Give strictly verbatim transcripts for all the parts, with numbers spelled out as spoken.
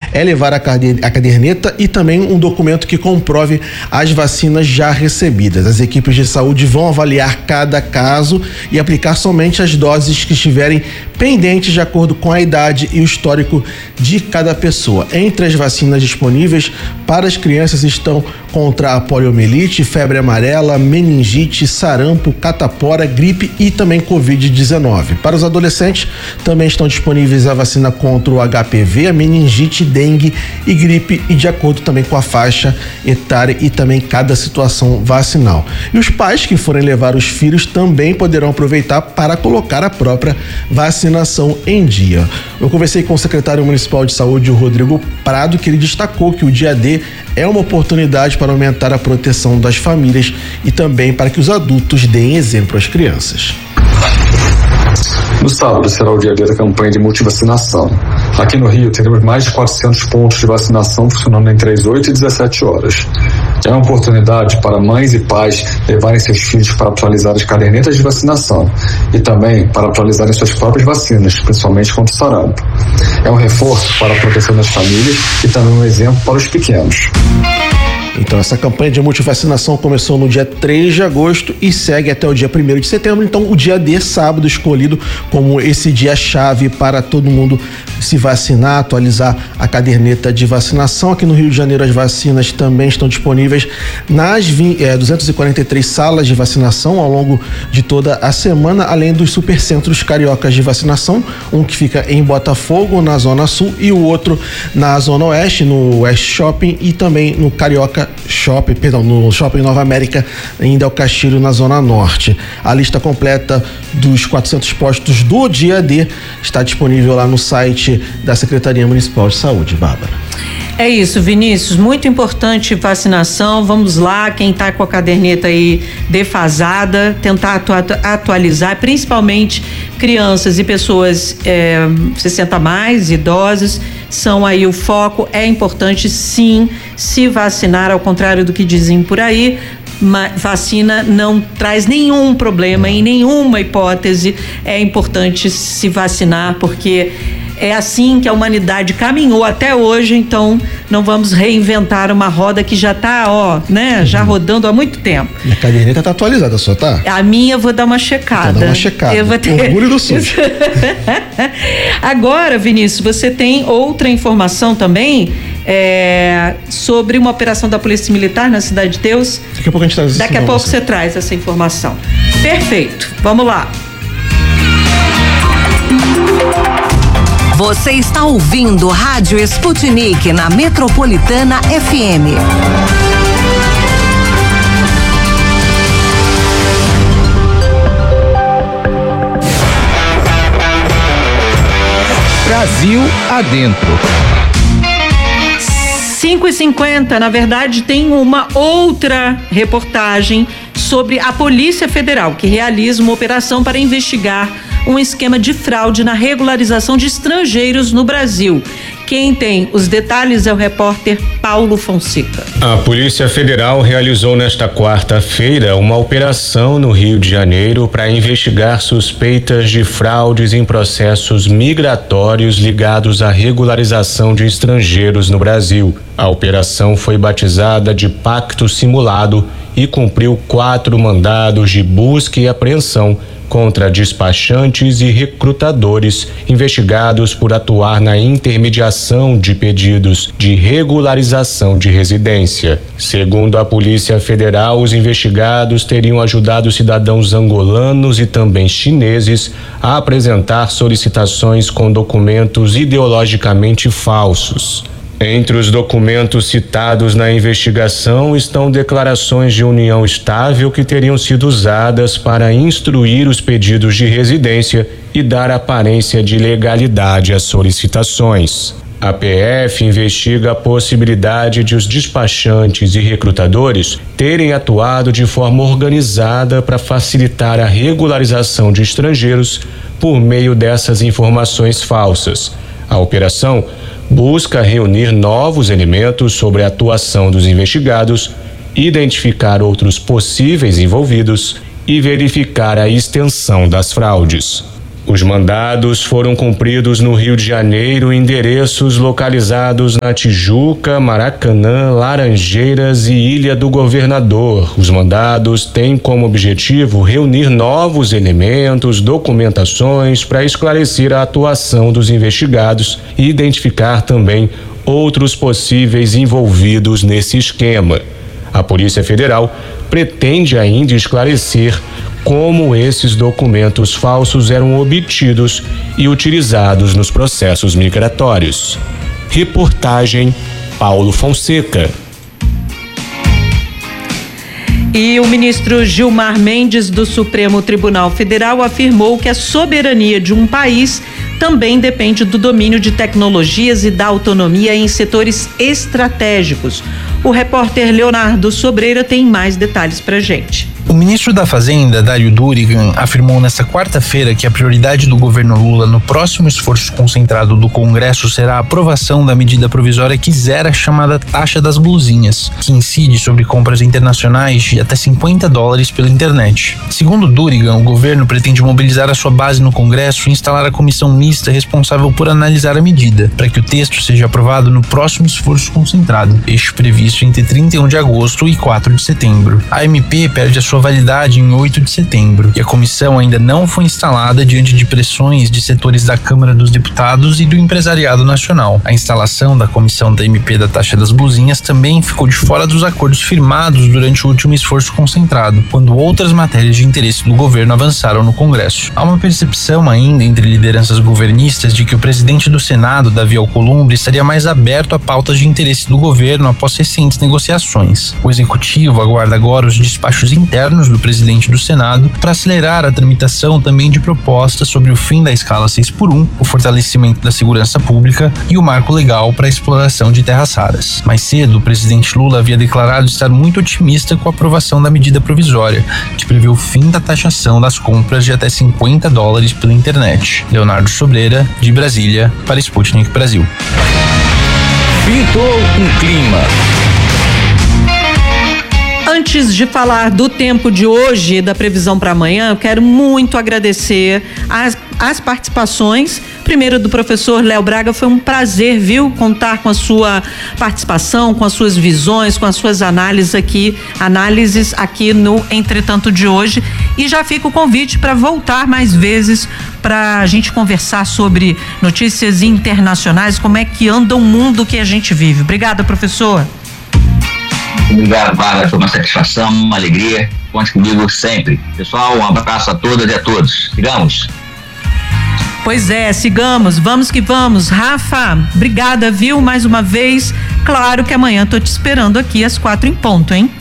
é levar a caderneta e também um documento que comprove as vacinas já recebidas. As equipes de saúde vão avaliar cada caso e aplicar somente as doses que estiverem pendentes de acordo com a idade e o histórico de cada pessoa. Entre as vacinas disponíveis para as crianças estão contra a poliomielite, febre amarela, meningite, sarampo, catapora, gripe e também covid dezenove. Para os adolescentes também estão disponíveis a vacina contra o H P V, a meningite, dengue e gripe, e de acordo também com a faixa etária e também cada situação vacinal. E os pais que forem levar os filhos também poderão aproveitar para colocar a própria vacinação em dia. Eu conversei com o secretário municipal de saúde, o Rodrigo Prado, que ele destacou que o dia D é uma oportunidade para aumentar a proteção das famílias e também para que os adultos deem exemplo às crianças. No sábado será o dia D da campanha de multivacinação. Aqui no Rio teremos mais de quatrocentos pontos de vacinação funcionando entre as oito e dezessete horas. É uma oportunidade para mães e pais levarem seus filhos para atualizar as cadernetas de vacinação e também para atualizarem suas próprias vacinas, principalmente contra o sarampo. É um reforço para a proteção das famílias e também um exemplo para os pequenos. Então, essa campanha de multivacinação começou no dia três de agosto e segue até o dia primeiro de setembro. Então, o dia D, sábado, escolhido como esse dia-chave para todo mundo se vacinar, atualizar a caderneta de vacinação. Aqui no Rio de Janeiro, as vacinas também estão disponíveis nas é, duzentas e quarenta e três salas de vacinação ao longo de toda a semana, além dos supercentros cariocas de vacinação, um que fica em Botafogo, na Zona Sul, e o outro na Zona Oeste, no West Shopping, e também no Carioca Shopping, perdão, no Shopping Nova América, em Del Castilho, na Zona Norte. A lista completa dos quatrocentos postos do dia D está disponível lá no site da Secretaria Municipal de Saúde. Bárbara. É isso, Vinícius, muito importante vacinação. Vamos lá, quem está com a caderneta aí defasada, tentar atu- atualizar, principalmente crianças e pessoas é, sessenta mais, idosos, são aí o foco. É importante sim se vacinar, ao contrário do que dizem por aí. Vacina não traz nenhum problema, em nenhuma hipótese é importante se vacinar, porque é assim que a humanidade caminhou até hoje. Então não vamos reinventar uma roda que já tá, ó, né, já rodando há muito tempo. E a caderneta tá atualizada, só tá? A minha eu vou dar uma checada. Vou dar uma checada. Eu vou ter... Orgulho do Sul. Agora, Vinícius, você tem outra informação também é, sobre uma operação da Polícia Militar na Cidade de Deus. Daqui a pouco a gente traz essa Daqui a pouco você traz essa informação. Perfeito. Vamos lá. Você está ouvindo Rádio Sputnik na Metropolitana F M. Brasil adentro. cinco e cinquenta, na verdade, tem uma outra reportagem sobre a Polícia Federal, que realiza uma operação para investigar um esquema de fraude na regularização de estrangeiros no Brasil. Quem tem os detalhes é o repórter Paulo Fonseca. A Polícia Federal realizou nesta quarta-feira uma operação no Rio de Janeiro para investigar suspeitas de fraudes em processos migratórios ligados à regularização de estrangeiros no Brasil. A operação foi batizada de Pacto Simulado e cumpriu quatro mandados de busca e apreensão contra despachantes e recrutadores investigados por atuar na intermediação de pedidos de regularização de residência. Segundo a Polícia Federal, os investigados teriam ajudado cidadãos angolanos e também chineses a apresentar solicitações com documentos ideologicamente falsos. Entre os documentos citados na investigação estão declarações de união estável que teriam sido usadas para instruir os pedidos de residência e dar aparência de legalidade às solicitações. A P F investiga a possibilidade de os despachantes e recrutadores terem atuado de forma organizada para facilitar a regularização de estrangeiros por meio dessas informações falsas. A operação busca reunir novos elementos sobre a atuação dos investigados, identificar outros possíveis envolvidos e verificar a extensão das fraudes. Os mandados foram cumpridos no Rio de Janeiro em endereços localizados na Tijuca, Maracanã, Laranjeiras e Ilha do Governador. Os mandados têm como objetivo reunir novos elementos, documentações para esclarecer a atuação dos investigados e identificar também outros possíveis envolvidos nesse esquema. A Polícia Federal pretende ainda esclarecer como esses documentos falsos eram obtidos e utilizados nos processos migratórios. Reportagem Paulo Fonseca. E o ministro Gilmar Mendes, do Supremo Tribunal Federal, afirmou que a soberania de um país também depende do domínio de tecnologias e da autonomia em setores estratégicos. O repórter Leonardo Sobreira tem mais detalhes pra gente. O ministro da Fazenda, Dário Durigan, afirmou nesta quarta-feira que a prioridade do governo Lula no próximo esforço concentrado do Congresso será a aprovação da medida provisória que zera a chamada taxa das blusinhas, que incide sobre compras internacionais de até cinquenta dólares pela internet. Segundo Durigan, o governo pretende mobilizar a sua base no Congresso e instalar a comissão mista responsável por analisar a medida, para que o texto seja aprovado no próximo esforço concentrado, este previsto entre trinta e um de agosto e quatro de setembro. A M P perde a sua validade em oito de setembro e a comissão ainda não foi instalada diante de pressões de setores da Câmara dos Deputados e do empresariado nacional. A instalação da comissão da M P da taxa das blusinhas também ficou de fora dos acordos firmados durante o último esforço concentrado, quando outras matérias de interesse do governo avançaram no Congresso. Há uma percepção ainda entre lideranças governistas de que o presidente do Senado, Davi Alcolumbre, estaria mais aberto a pautas de interesse do governo após recentes negociações. O executivo aguarda agora os despachos internos do presidente do Senado para acelerar a tramitação também de propostas sobre o fim da escala seis por um, o fortalecimento da segurança pública e o marco legal para a exploração de terras raras. Mais cedo, o presidente Lula havia declarado estar muito otimista com a aprovação da medida provisória, que prevê o fim da taxação das compras de até cinquenta dólares pela internet. Leonardo Sobreira, de Brasília, para Sputnik Brasil. Pintou um clima. Antes de falar do tempo de hoje e da previsão para amanhã, eu quero muito agradecer as, as participações. Primeiro, do professor Léo Braga, foi um prazer, viu, contar com a sua participação, com as suas visões, com as suas análises aqui, análises aqui no Entretanto de hoje. E já fica o convite para voltar mais vezes para a gente conversar sobre notícias internacionais, como é que anda o mundo que a gente vive. Obrigada, professor. Obrigado, Bárbara, foi uma satisfação, uma alegria. Conte comigo sempre. Pessoal, um abraço a todas e a todos. Sigamos. Pois é, sigamos, vamos que vamos. Rafa, obrigada, viu, mais uma vez. Claro que amanhã tô te esperando aqui às quatro em ponto, hein?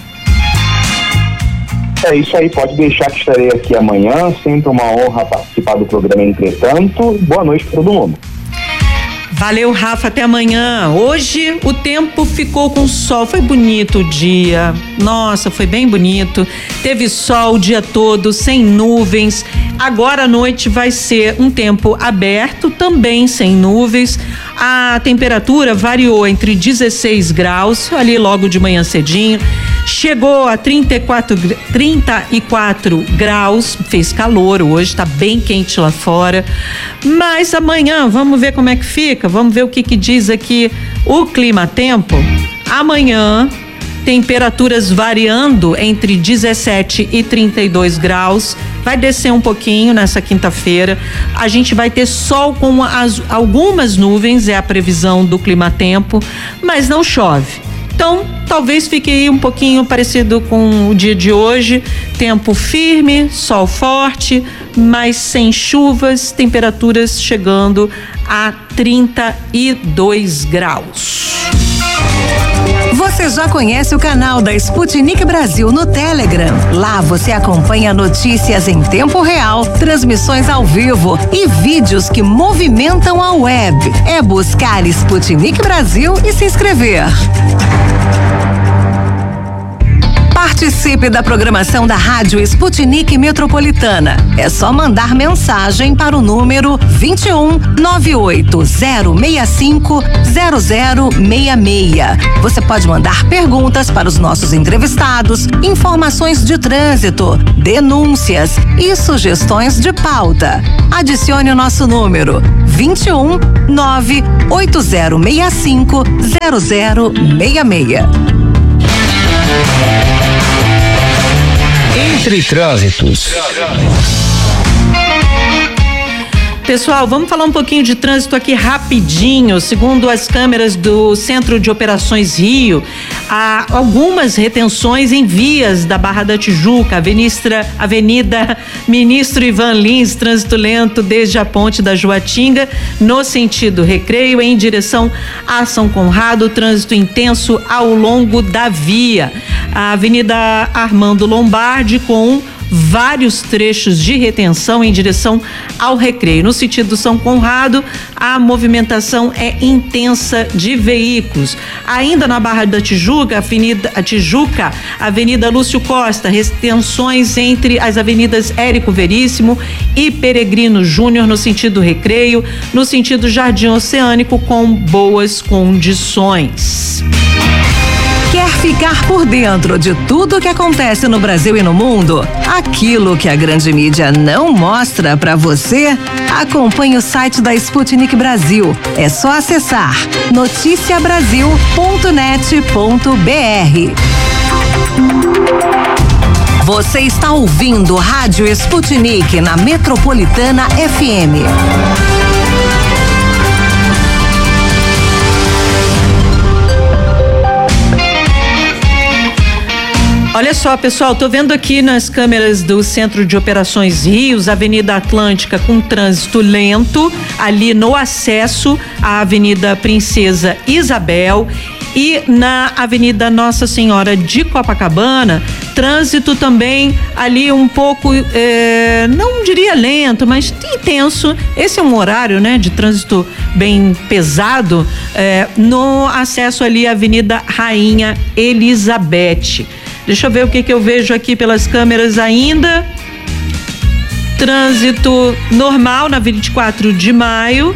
É isso aí, pode deixar que estarei aqui amanhã. Sempre uma honra participar do programa Entretanto. Boa noite para todo mundo. Valeu, Rafa, até amanhã. Hoje o tempo ficou com sol, foi bonito o dia. Nossa, foi bem bonito. Teve sol o dia todo, sem nuvens. Agora à noite vai ser um tempo aberto, também sem nuvens. A temperatura variou entre dezesseis graus, ali logo de manhã cedinho. Chegou a trinta e quatro, trinta e quatro graus, fez calor hoje, tá bem quente lá fora. Mas amanhã, vamos ver como é que fica, vamos ver o que que diz aqui o clima-tempo. Amanhã, temperaturas variando entre dezessete e trinta e dois graus, vai descer um pouquinho nessa quinta-feira. A gente vai ter sol com as, algumas nuvens, é a previsão do clima-tempo, mas não chove. Então, talvez fique aí um pouquinho parecido com o dia de hoje, tempo firme, sol forte, mas sem chuvas, temperaturas chegando a trinta e dois graus. Você já conhece o canal da Sputnik Brasil no Telegram? Lá você acompanha notícias em tempo real, transmissões ao vivo e vídeos que movimentam a web. É buscar Sputnik Brasil e se inscrever. Participe da programação da Rádio Sputnik Metropolitana. É só mandar mensagem para o número vinte e um, nove oito zero seis cinco, zero zero seis seis. Você pode mandar perguntas para os nossos entrevistados, informações de trânsito, denúncias e sugestões de pauta. Adicione o nosso número vinte e um, nove oito zero seis cinco, zero zero seis seis. Entre trânsitos. Pessoal, vamos falar um pouquinho de trânsito aqui rapidinho. Segundo as câmeras do Centro de Operações Rio, há algumas retenções em vias da Barra da Tijuca, Avenida, Avenida Ministro Ivan Lins, trânsito lento desde a ponte da Joatinga, no sentido Recreio, em direção a São Conrado, trânsito intenso ao longo da via. A Avenida Armando Lombardi com vários trechos de retenção em direção ao Recreio. No sentido São Conrado, a movimentação é intensa de veículos. Ainda na Barra da Tijuca, Avenida a Tijuca, Avenida Lúcio Costa, retenções entre as avenidas Érico Veríssimo e Peregrino Júnior no sentido Recreio, no sentido Jardim Oceânico com boas condições. Quer ficar por dentro de tudo que acontece no Brasil e no mundo? Aquilo que a grande mídia não mostra pra você? Acompanhe o site da Sputnik Brasil. É só acessar noticia brasil ponto net ponto b r. Você está ouvindo Rádio Sputnik na Metropolitana F M. Olha só, pessoal, tô vendo aqui nas câmeras do Centro de Operações Rios, Avenida Atlântica com trânsito lento, ali no acesso à Avenida Princesa Isabel, e na Avenida Nossa Senhora de Copacabana, trânsito também ali um pouco, é, não diria lento, mas intenso. Esse é um horário, né, de trânsito bem pesado, é, no acesso ali à Avenida Rainha Elizabeth. Deixa eu ver o que que eu vejo aqui pelas câmeras ainda. Trânsito normal na vinte e quatro de maio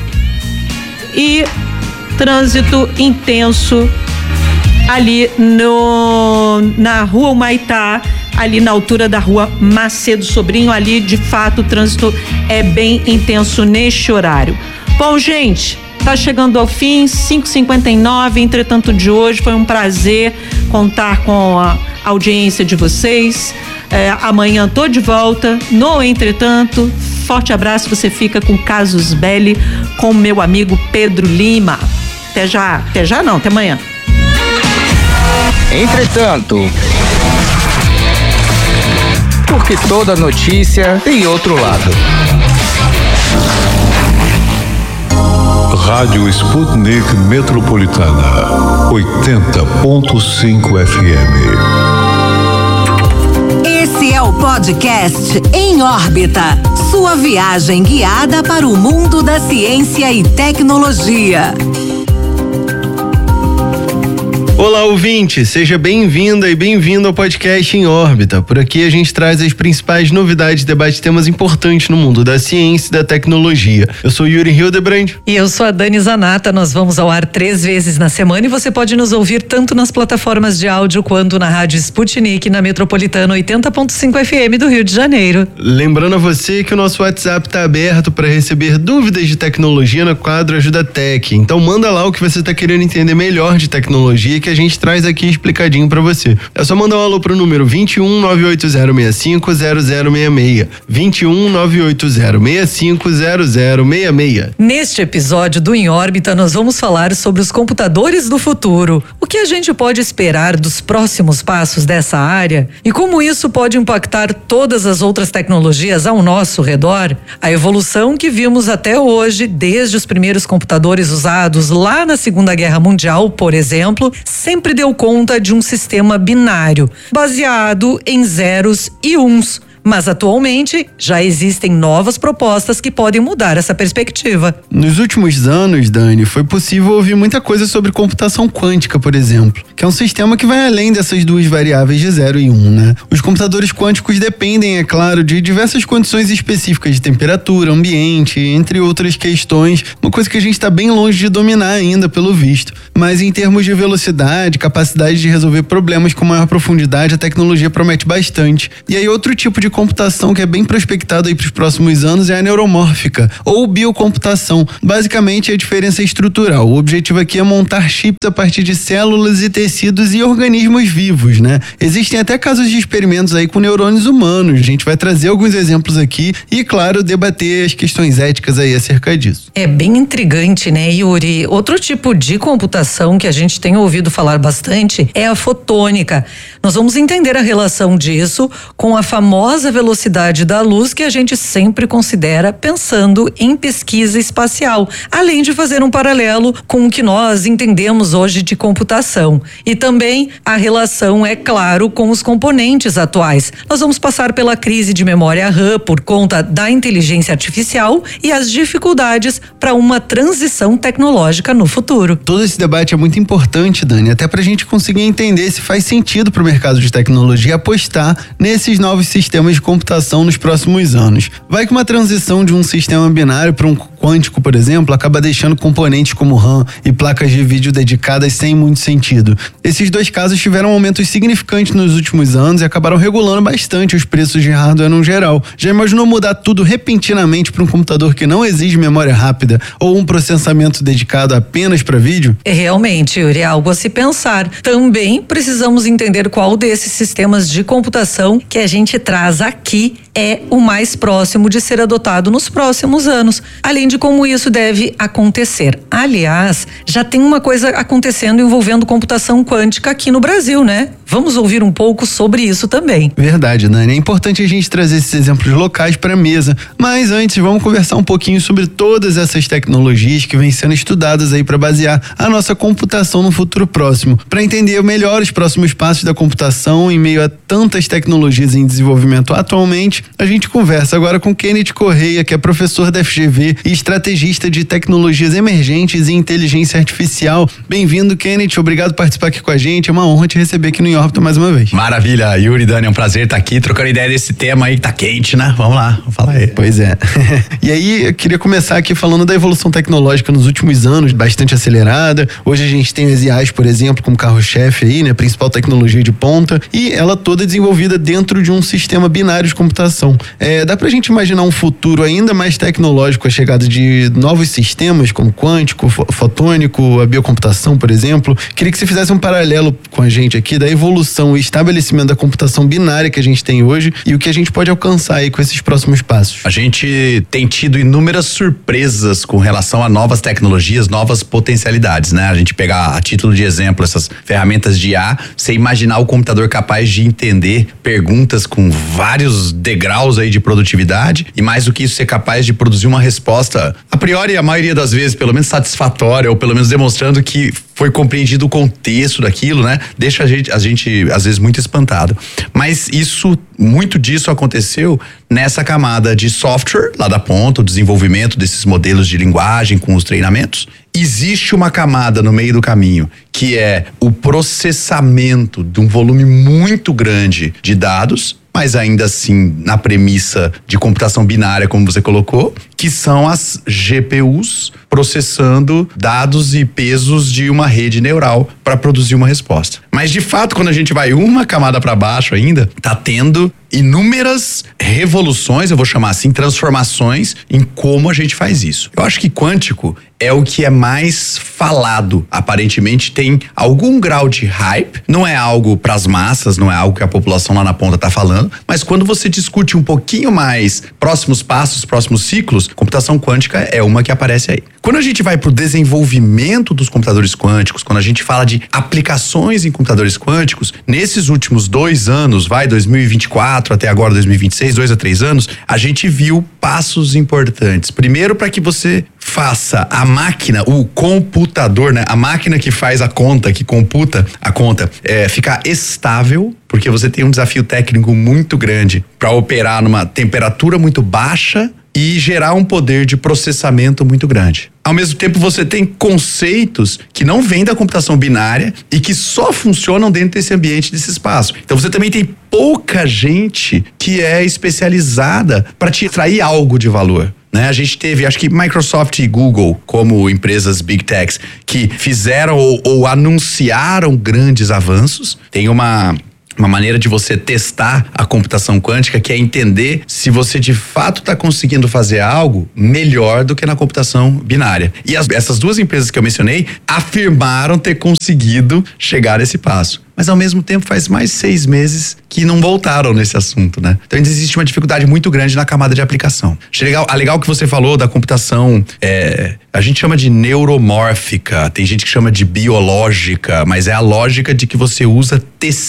e trânsito intenso ali no na Rua Humaitá, ali na altura da Rua Macedo Sobrinho. Ali, de fato, o trânsito é bem intenso neste horário. Bom, gente, tá chegando ao fim, cinco e cinquenta e nove, entretanto de hoje. Foi um prazer contar com a audiência de vocês. É, amanhã tô de volta no Entretanto. Forte abraço, você fica com Casus Belli com meu amigo Pedro Lima. Até já, até já não, até amanhã. Entretanto, porque toda notícia tem outro lado. Rádio Sputnik Metropolitana, oitenta ponto cinco F M. Esse é o podcast Em Órbita, sua viagem guiada para o mundo da ciência e tecnologia. Olá, ouvinte, seja bem-vinda e bem-vindo ao podcast Em Órbita. Por aqui a gente traz as principais novidades e debate temas importantes no mundo da ciência e da tecnologia. Eu sou Yuri Hildebrand. E eu sou a Dani Zanata. Nós vamos ao ar três vezes na semana e você pode nos ouvir tanto nas plataformas de áudio quanto na Rádio Sputnik, na Metropolitana oitenta ponto cinco F M do Rio de Janeiro. Lembrando a você que o nosso WhatsApp está aberto para receber dúvidas de tecnologia no quadro Ajuda Tech. Então manda lá o que você está querendo entender melhor de tecnologia, que a gente traz aqui explicadinho pra você. É só mandar um alô pro número vinte e um, nove oito zero seis cinco, zero zero seis seis. vinte e um, nove oito zero seis cinco, zero zero seis seis. Neste episódio do Em Órbita, nós vamos falar sobre os computadores do futuro. O que a gente pode esperar dos próximos passos dessa área e como isso pode impactar todas as outras tecnologias ao nosso redor. A evolução que vimos até hoje, desde os primeiros computadores usados lá na Segunda Guerra Mundial, por exemplo, sempre deu conta de um sistema binário, baseado em zeros e uns. Mas atualmente já existem novas propostas que podem mudar essa perspectiva. Nos últimos anos, Dani, foi possível ouvir muita coisa sobre computação quântica, por exemplo, que é um sistema que vai além dessas duas variáveis de zero e um, né? Os computadores quânticos dependem, é claro, de diversas condições específicas de temperatura, ambiente, entre outras questões, uma coisa que a gente está bem longe de dominar ainda, pelo visto. Mas em termos de velocidade, capacidade de resolver problemas com maior profundidade, a tecnologia promete bastante. E aí outro tipo de computação que é bem prospectado aí para os próximos anos é a neuromórfica, ou biocomputação. Basicamente, a diferença é estrutural. O objetivo aqui é montar chips a partir de células e tecidos e organismos vivos, né? Existem até casos de experimentos aí com neurônios humanos. A gente vai trazer alguns exemplos aqui e, claro, debater as questões éticas aí acerca disso. É bem intrigante, né, Yuri? Outro tipo de computação que a gente tem ouvido falar bastante é a fotônica. Nós vamos entender a relação disso com a famosa velocidade da luz que a gente sempre considera pensando em pesquisa espacial, além de fazer um paralelo com o que nós entendemos hoje de computação. E também a relação, é claro, com os componentes atuais. Nós vamos passar pela crise de memória RAM por conta da inteligência artificial e as dificuldades para uma transição tecnológica no futuro. Todo esse debate é muito importante, Dani, até para a gente conseguir entender se faz sentido para o mercado de tecnologia apostar nesses novos sistemas de computação nos próximos anos. Vai que uma transição de um sistema binário para um quântico, por exemplo, acaba deixando componentes como RAM e placas de vídeo dedicadas sem muito sentido. Esses dois casos tiveram aumentos significantes nos últimos anos e acabaram regulando bastante os preços de hardware no geral. Já imaginou mudar tudo repentinamente para um computador que não exige memória rápida ou um processamento dedicado apenas para vídeo? É realmente, Yuri, algo a se pensar. Também precisamos entender qual desses sistemas de computação que a gente traz aqui é o mais próximo de ser adotado nos próximos anos, além de como isso deve acontecer. Aliás, já tem uma coisa acontecendo envolvendo computação quântica aqui no Brasil, né? Vamos ouvir um pouco sobre isso também. Verdade, Nani. É importante a gente trazer esses exemplos locais para a mesa, mas antes vamos conversar um pouquinho sobre todas essas tecnologias que vêm sendo estudadas aí para basear a nossa computação no futuro próximo, para entender melhor os próximos passos da computação em meio a tantas tecnologias em desenvolvimento atualmente. A gente conversa agora com Kenneth Correia, que é professor da F G V e estrategista de tecnologias emergentes e inteligência artificial. Bem-vindo, Kenneth. Obrigado por participar aqui com a gente. É uma honra te receber aqui no Em Órbita mais uma vez. Maravilha, Yuri, Dani, é um prazer estar aqui trocando ideia desse tema aí que tá quente, né? Vamos lá, vamos falar aí. Pois é. E aí, eu queria começar aqui falando da evolução tecnológica nos últimos anos, bastante acelerada. Hoje a gente tem as I As, por exemplo, como carro-chefe aí, né? Principal tecnologia de ponta, e ela toda desenvolvida dentro de um sistema binário de computação. É, dá pra gente imaginar um futuro ainda mais tecnológico, a chegada de novos sistemas, como quântico, fotônico, a biocomputação, por exemplo. Queria que você fizesse um paralelo com a gente aqui da evolução e estabelecimento da computação binária que a gente tem hoje e o que a gente pode alcançar aí com esses próximos passos. A gente tem tido inúmeras surpresas com relação a novas tecnologias, novas potencialidades, né? A gente pegar a título de exemplo essas ferramentas de I A, você imaginar o computador capaz de entender perguntas com vários degraus aí de produtividade e mais do que isso ser capaz de produzir uma resposta, a priori a maioria das vezes pelo menos satisfatória ou pelo menos demonstrando que foi compreendido o contexto daquilo, né? Deixa a gente, a gente às vezes muito espantado. Mas isso, muito disso aconteceu nessa camada de software lá da ponta, o desenvolvimento desses modelos de linguagem com os treinamentos. Existe uma camada no meio do caminho que é o processamento de um volume muito grande de dados, mas ainda assim na premissa de computação binária, como você colocou, que são as G P Us processando dados e pesos de uma rede neural para produzir uma resposta. Mas de fato, quando a gente vai uma camada para baixo ainda, tá tendo inúmeras revoluções, eu vou chamar assim, transformações em como a gente faz isso. Eu acho que quântico é o que é mais falado. Aparentemente tem algum grau de hype, não é algo para as massas, não é algo que a população lá na ponta tá falando, mas quando você discute um pouquinho mais próximos passos, próximos ciclos, futuros. Computação quântica é uma que aparece aí. Quando a gente vai para o desenvolvimento dos computadores quânticos, quando a gente fala de aplicações em computadores quânticos, nesses últimos dois anos, vai dois mil e vinte e quatro até agora dois mil e vinte e seis, dois a três anos, a gente viu passos importantes. Primeiro, para que você faça a máquina, o computador, né? A máquina que faz a conta, que computa a conta, é, ficar estável, porque você tem um desafio técnico muito grande para operar numa temperatura muito baixa e gerar um poder de processamento muito grande. Ao mesmo tempo, você tem conceitos que não vêm da computação binária e que só funcionam dentro desse ambiente, desse espaço. Então, você também tem pouca gente que é especializada para te extrair algo de valor. Né? A gente teve, acho que Microsoft e Google, como empresas Big Techs, que fizeram ou, ou anunciaram grandes avanços. Tem uma... Uma maneira de você testar a computação quântica, que é entender se você de fato está conseguindo fazer algo melhor do que na computação binária. E as, essas duas empresas que eu mencionei afirmaram ter conseguido chegar a esse passo. Mas ao mesmo tempo faz mais seis meses que não voltaram nesse assunto, né? Então existe uma dificuldade muito grande na camada de aplicação. Achei legal, a legal que você falou da computação, é, a gente chama de neuromórfica, tem gente que chama de biológica, mas é a lógica de que você usa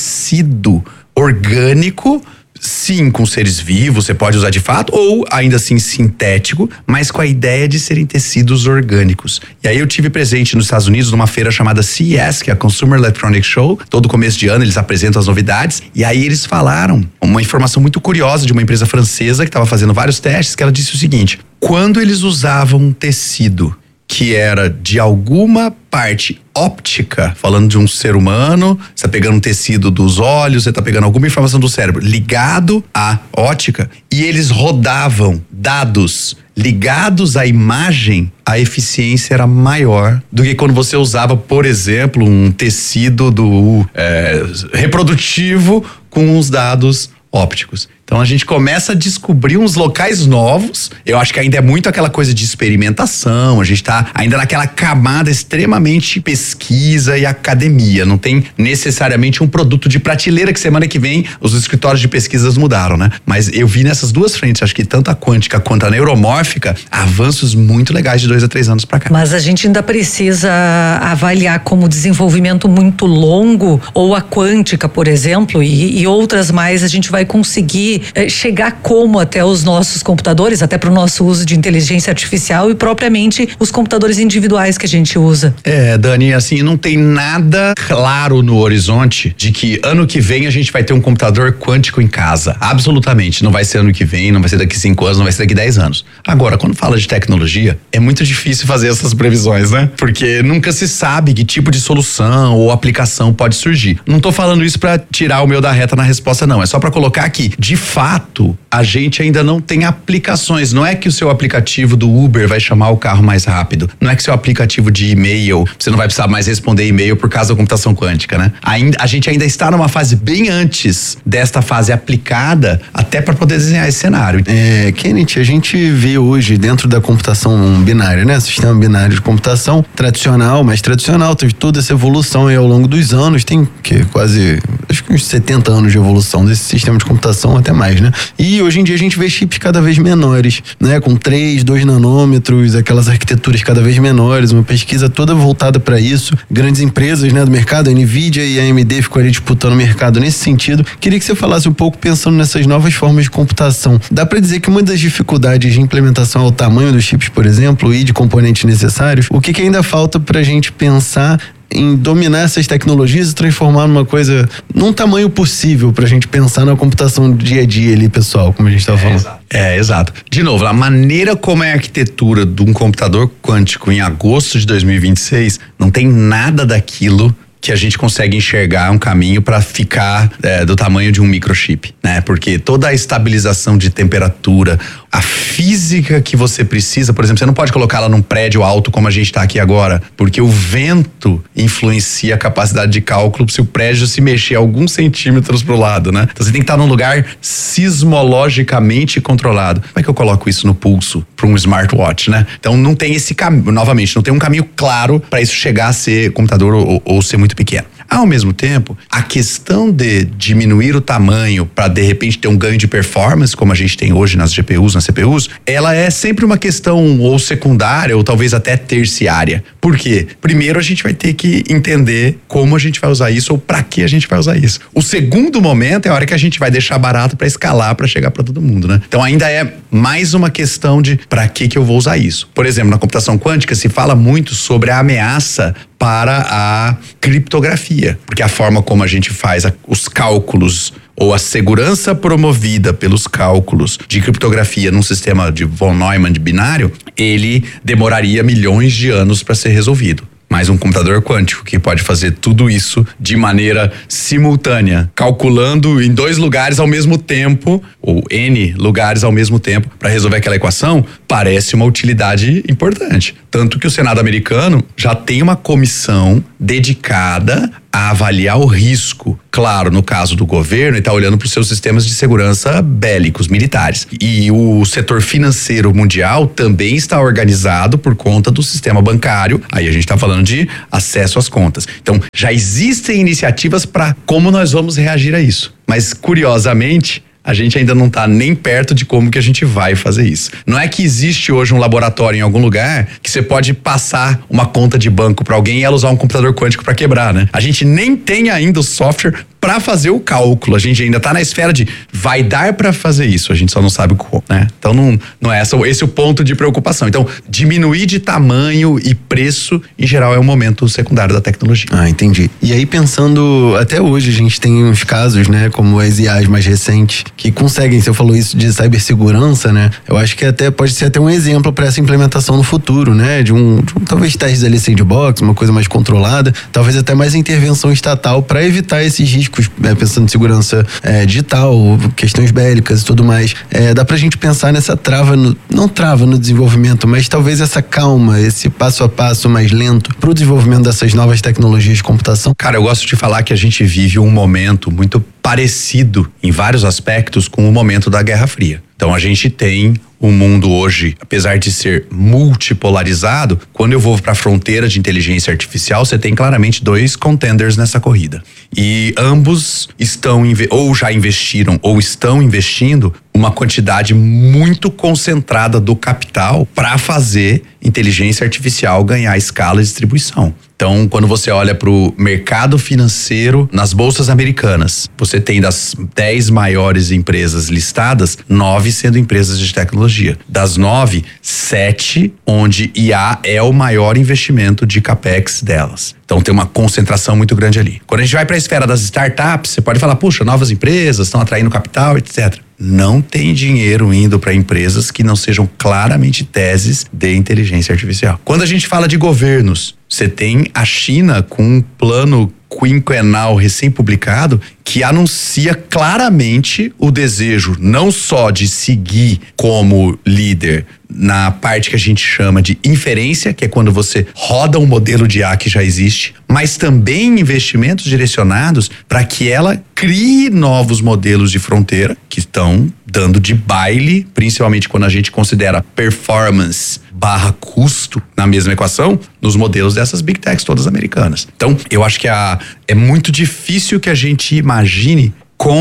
tecido orgânico, sim, com seres vivos, você pode usar de fato, ou ainda assim sintético, mas com a ideia de serem tecidos orgânicos. E aí eu tive presente nos Estados Unidos numa feira chamada C E S, que é a Consumer Electronics Show. Todo começo de ano eles apresentam as novidades, e aí eles falaram uma informação muito curiosa de uma empresa francesa que estava fazendo vários testes, que ela disse o seguinte: quando eles usavam um tecido que era de alguma parte óptica, falando de um ser humano, você tá pegando um tecido dos olhos, você tá pegando alguma informação do cérebro ligado à ótica, e eles rodavam dados ligados à imagem, a eficiência era maior do que quando você usava, por exemplo, um tecido do é, reprodutivo com os dados ópticos. Então a gente começa a descobrir uns locais novos. Eu acho que ainda é muito aquela coisa de experimentação, a gente tá ainda naquela camada extremamente pesquisa e academia, não tem necessariamente um produto de prateleira que semana que vem os escritórios de pesquisas mudaram, né? Mas eu vi nessas duas frentes, acho que tanto a quântica quanto a neuromórfica, avanços muito legais de dois a três anos para cá. Mas a gente ainda precisa avaliar como desenvolvimento muito longo, ou a quântica, por exemplo, e, e outras mais, a gente vai conseguir chegar como até os nossos computadores, até para o nosso uso de inteligência artificial e propriamente os computadores individuais que a gente usa. É, Dani, assim, não tem nada claro no horizonte de que ano que vem a gente vai ter um computador quântico em casa. Absolutamente. Não vai ser ano que vem, não vai ser daqui cinco anos, não vai ser daqui dez anos. Agora, quando fala de tecnologia, é muito difícil fazer essas previsões, né? Porque nunca se sabe que tipo de solução ou aplicação pode surgir. Não tô falando isso para tirar o meu da reta na resposta, não. É só para colocar que, de fato, a gente ainda não tem aplicações. Não é que o seu aplicativo do Uber vai chamar o carro mais rápido. Não é que seu aplicativo de e-mail, você não vai precisar mais responder e-mail por causa da computação quântica, né? Ainda, a gente ainda está numa fase bem antes desta fase aplicada, até para poder desenhar esse cenário. É, Kenneth, a gente vê hoje dentro da computação binária, né? Sistema binário de computação tradicional, mais tradicional, teve toda essa evolução aí ao longo dos anos, tem que quase, acho que uns setenta anos de evolução desse sistema de computação, até mais, né? E hoje em dia a gente vê chips cada vez menores, né? Com três, dois nanômetros, aquelas arquiteturas cada vez menores, uma pesquisa toda voltada para isso. Grandes empresas, né, do mercado, a Nvidia e a A M D ficam ali disputando o mercado nesse sentido. Queria que você falasse um pouco pensando nessas novas formas de computação. Dá para dizer que uma das dificuldades de implementação é o tamanho dos chips, por exemplo, e de componentes necessários. O que, que ainda falta pra gente pensar em dominar essas tecnologias e transformar numa coisa, num tamanho possível pra gente pensar na computação do dia a dia ali, pessoal, como a gente tava falando. É, exato. É, exato. De novo, a maneira como é a arquitetura de um computador quântico em agosto de dois mil e vinte e seis, não tem nada daquilo que a gente consegue enxergar um caminho para ficar é, do tamanho de um microchip, né? Porque toda a estabilização de temperatura, a física que você precisa, por exemplo, você não pode colocar ela num prédio alto como a gente está aqui agora, porque o vento influencia a capacidade de cálculo se o prédio se mexer alguns centímetros pro lado, né? Então você tem que estar num lugar sismologicamente controlado. Como é que eu coloco isso no pulso para um smartwatch, né? Então não tem esse caminho, novamente, não tem um caminho claro para isso chegar a ser computador ou, ou ser muito pequeno. Ao mesmo tempo, a questão de diminuir o tamanho para de repente ter um ganho de performance, como a gente tem hoje nas G P Us, nas C P Us, ela é sempre uma questão ou secundária ou talvez até terciária. Por quê? Primeiro a gente vai ter que entender como a gente vai usar isso ou para que a gente vai usar isso. O segundo momento é a hora que a gente vai deixar barato para escalar, para chegar para todo mundo, né? Então ainda é mais uma questão de para que que eu vou usar isso. Por exemplo, na computação quântica se fala muito sobre a ameaça para a criptografia, porque a forma como a gente faz a, os cálculos ou a segurança promovida pelos cálculos de criptografia num sistema de von Neumann de binário, ele demoraria milhões de anos para ser resolvido. Mas um computador quântico que pode fazer tudo isso de maneira simultânea, calculando em dois lugares ao mesmo tempo, ou N lugares ao mesmo tempo, para resolver aquela equação, parece uma utilidade importante. Tanto que o Senado americano já tem uma comissão dedicada a avaliar o risco. Claro, no caso do governo, ele está olhando para os seus sistemas de segurança bélicos, militares. E o setor financeiro mundial também está organizado por conta do sistema bancário. Aí a gente está falando de acesso às contas. Então, já existem iniciativas para como nós vamos reagir a isso. Mas, curiosamente, a gente ainda não está nem perto de como que a gente vai fazer isso. Não é que existe hoje um laboratório em algum lugar que você pode passar uma conta de banco para alguém e ela usar um computador quântico para quebrar, né? A gente nem tem ainda o software para fazer o cálculo. A gente ainda está na esfera de vai dar para fazer isso, a gente só não sabe como, né? Então não, não é essa, esse é o ponto de preocupação. Então, diminuir de tamanho e preço, em geral, é um momento secundário da tecnologia. Ah, entendi. E aí, pensando, até hoje a gente tem uns casos, né, como as I As mais recentes, que conseguem, você falou isso de cibersegurança, né? Eu acho que até pode ser até um exemplo para essa implementação no futuro, né? De um, de um talvez testes ali sandbox, uma coisa mais controlada, talvez até mais intervenção estatal para evitar esses riscos, é, pensando em segurança é, digital, questões bélicas e tudo mais. É, dá pra gente pensar nessa trava, no, não trava no desenvolvimento, mas talvez essa calma, esse passo a passo mais lento pro desenvolvimento dessas novas tecnologias de computação. Cara, eu gosto de falar que a gente vive um momento muito parecido em vários aspectos com o momento da Guerra Fria. Então a gente tem o mundo hoje, apesar de ser multipolarizado, quando eu vou para a fronteira de inteligência artificial, você tem claramente dois contenders nessa corrida. E ambos estão ou já investiram ou estão investindo uma quantidade muito concentrada do capital para fazer inteligência artificial ganhar escala e distribuição. Então, quando você olha para o mercado financeiro nas bolsas americanas, você tem das dez maiores empresas listadas, nove sendo empresas de tecnologia. Das nove, sete onde I A é o maior investimento de capex delas. Então tem uma concentração muito grande ali. Quando a gente vai para a esfera das startups, você pode falar, puxa, novas empresas estão atraindo capital, etcétera. Não tem dinheiro indo para empresas que não sejam claramente teses de inteligência artificial. Quando a gente fala de governos, você tem a China com um plano quinquenal recém-publicado que anuncia claramente o desejo não só de seguir como líder na parte que a gente chama de inferência, que é quando você roda um modelo de I A que já existe, mas também investimentos direcionados para que ela crie novos modelos de fronteira que estão dando de baile, principalmente quando a gente considera performance barra custo na mesma equação, nos modelos dessas big techs todas americanas. Então, eu acho que a, é muito difícil que a gente imagine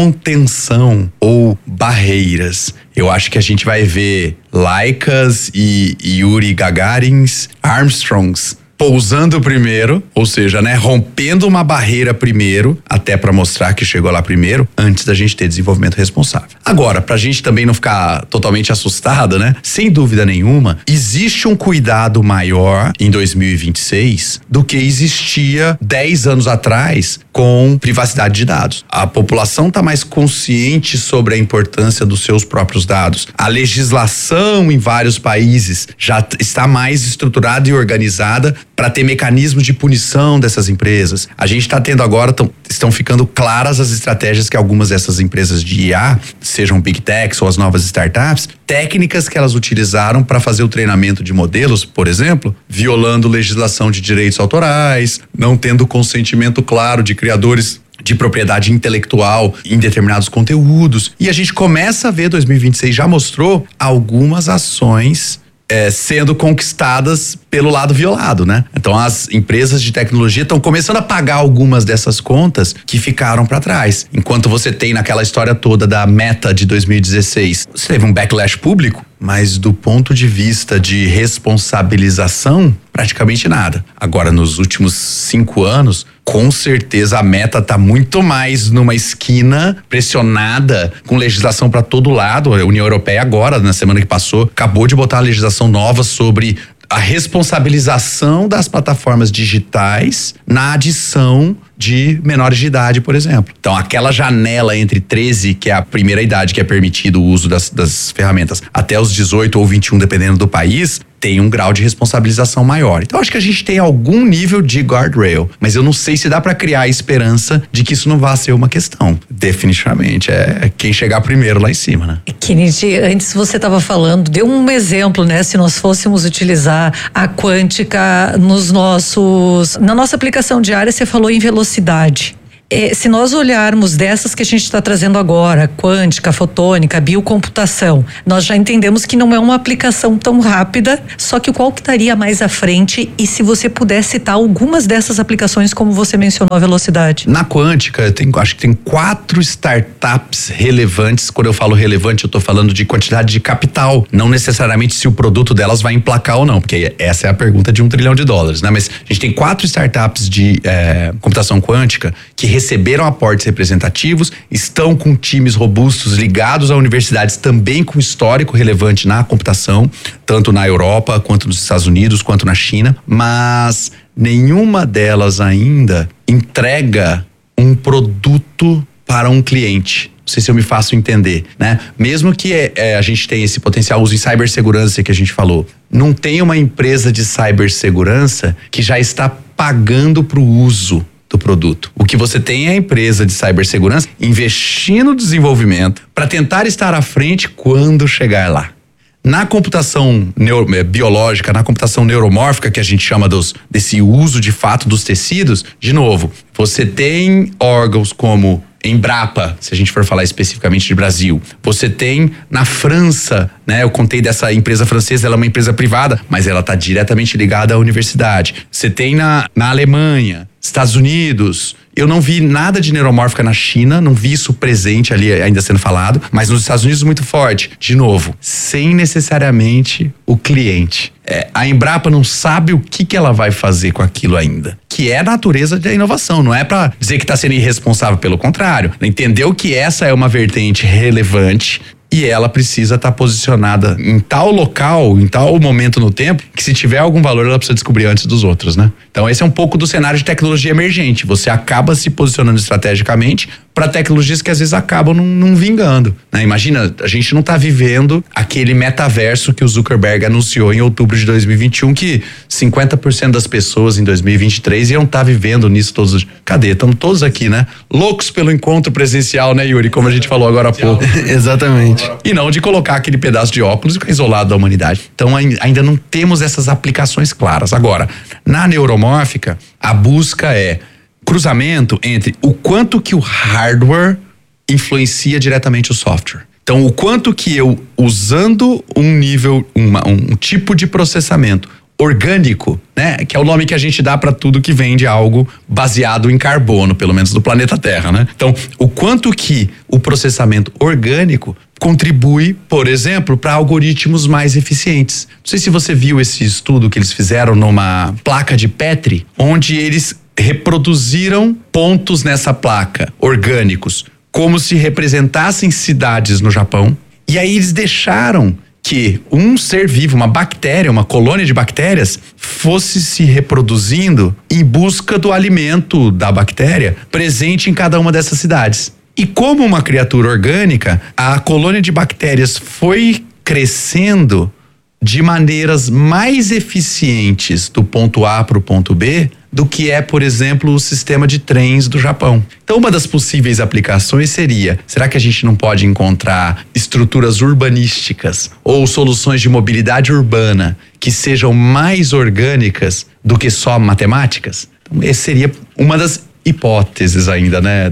contenção ou barreiras. Eu acho que a gente vai ver Laicas e, e Yuri Gagarins, Armstrongs pousando primeiro, ou seja, né, rompendo uma barreira primeiro, até para mostrar que chegou lá primeiro, antes da gente ter desenvolvimento responsável. Agora, pra gente também não ficar totalmente assustado, né? Sem dúvida nenhuma, existe um cuidado maior em dois mil e vinte e seis do que existia dez anos atrás com privacidade de dados. A população tá mais consciente sobre a importância dos seus próprios dados. A legislação em vários países já está mais estruturada e organizada para ter mecanismos de punição dessas empresas. A gente está tendo agora, tão, estão ficando claras as estratégias que algumas dessas empresas de I A, sejam big techs ou as novas startups, técnicas que elas utilizaram para fazer o treinamento de modelos, por exemplo, violando legislação de direitos autorais, não tendo consentimento claro de criadores de propriedade intelectual em determinados conteúdos. E a gente começa a ver, dois mil e vinte e seis já mostrou algumas ações é, sendo conquistadas pelo lado violado, né? Então as empresas de tecnologia estão começando a pagar algumas dessas contas que ficaram para trás. Enquanto você tem naquela história toda da Meta de dois mil e dezesseis, você teve um backlash público, mas do ponto de vista de responsabilização, praticamente nada. Agora, nos últimos cinco anos, com certeza a Meta tá muito mais numa esquina, pressionada, com legislação para todo lado. A União Europeia agora, na semana que passou, acabou de botar a legislação nova sobre a responsabilização das plataformas digitais na adição de menores de idade, por exemplo. Então, aquela janela entre treze, que é a primeira idade que é permitido o uso das, das ferramentas, até os dezoito ou vinte e um, dependendo do país, tem um grau de responsabilização maior. Então, acho que a gente tem algum nível de guardrail, mas eu não sei se dá para criar a esperança de que isso não vá ser uma questão. Definitivamente, é quem chegar primeiro lá em cima, né? Kennedy, antes você estava falando, deu um exemplo, né? Se nós fôssemos utilizar a quântica nos nossos, na nossa aplicação diária, você falou em velocidade. É, se nós olharmos dessas que a gente está trazendo agora, quântica, fotônica, biocomputação, nós já entendemos que não é uma aplicação tão rápida, só que qual que estaria mais à frente, e se você puder citar algumas dessas aplicações, como você mencionou a velocidade? Na quântica, tem, acho que tem quatro startups relevantes. Quando eu falo relevante, eu estou falando de quantidade de capital, não necessariamente se o produto delas vai emplacar ou não, porque essa é a pergunta de um trilhão de dólares, né? Mas a gente tem quatro startups de é, computação quântica que receberam aportes representativos, estão com times robustos ligados a universidades também com histórico relevante na computação, tanto na Europa, quanto nos Estados Unidos, quanto na China, mas nenhuma delas ainda entrega um produto para um cliente. Não sei se eu me faço entender, né? Mesmo que é, é, a gente tenha esse potencial uso em cibersegurança que a gente falou, não tem uma empresa de cibersegurança que já está pagando para o uso do produto. O que você tem é a empresa de cibersegurança investindo no desenvolvimento para tentar estar à frente quando chegar lá. Na computação neuro, biológica, na computação neuromórfica, que a gente chama dos, desse uso de fato dos tecidos, de novo, você tem órgãos como Embrapa, se a gente for falar especificamente de Brasil. Você tem na França, né? Eu contei dessa empresa francesa, ela é uma empresa privada, mas ela está diretamente ligada à universidade. Você tem na, na Alemanha, Estados Unidos. Eu não vi nada de neuromórfica na China, não vi isso presente ali ainda sendo falado, mas nos Estados Unidos muito forte. De novo, sem necessariamente o cliente. É, a Embrapa não sabe o que, que ela vai fazer com aquilo ainda, que é a natureza da inovação, não é para dizer que está sendo irresponsável, pelo contrário, entendeu que essa é uma vertente relevante e ela precisa estar tá posicionada em tal local, em tal momento no tempo, que se tiver algum valor ela precisa descobrir antes dos outros, né? Então esse é um pouco do cenário de tecnologia emergente, você acaba se posicionando estrategicamente para tecnologias que às vezes acabam não, não vingando, né? Imagina, a gente não está vivendo aquele metaverso que o Zuckerberg anunciou em outubro de dois mil e vinte e um, que cinquenta por cento das pessoas em dois mil e vinte e três iam estar tá vivendo nisso todos os... Cadê? Estamos todos aqui, né? Loucos pelo encontro presencial, né, Yuri? Como a gente falou agora há pouco. Exatamente. E não de colocar aquele pedaço de óculos e ficar isolado da humanidade. Então ainda não temos essas aplicações claras. Agora, na neuromórfica, a busca é cruzamento entre o quanto que o hardware influencia diretamente o software. Então, o quanto que eu, usando um nível, uma, um tipo de processamento orgânico, né? Que é o nome que a gente dá para tudo que vem de algo baseado em carbono, pelo menos do planeta Terra, né? Então, o quanto que o processamento orgânico contribui, por exemplo, para algoritmos mais eficientes. Não sei se você viu esse estudo que eles fizeram numa placa de Petri, onde eles reproduziram pontos nessa placa orgânicos, como se representassem cidades no Japão, e aí eles deixaram que um ser vivo, uma bactéria, uma colônia de bactérias, fosse se reproduzindo em busca do alimento da bactéria presente em cada uma dessas cidades. E como uma criatura orgânica, a colônia de bactérias foi crescendo de maneiras mais eficientes do ponto A para o ponto B do que é, por exemplo, o sistema de trens do Japão. Então, uma das possíveis aplicações seria, será que a gente não pode encontrar estruturas urbanísticas ou soluções de mobilidade urbana que sejam mais orgânicas do que só matemáticas? Então, essa seria uma das hipóteses ainda, né, Dani?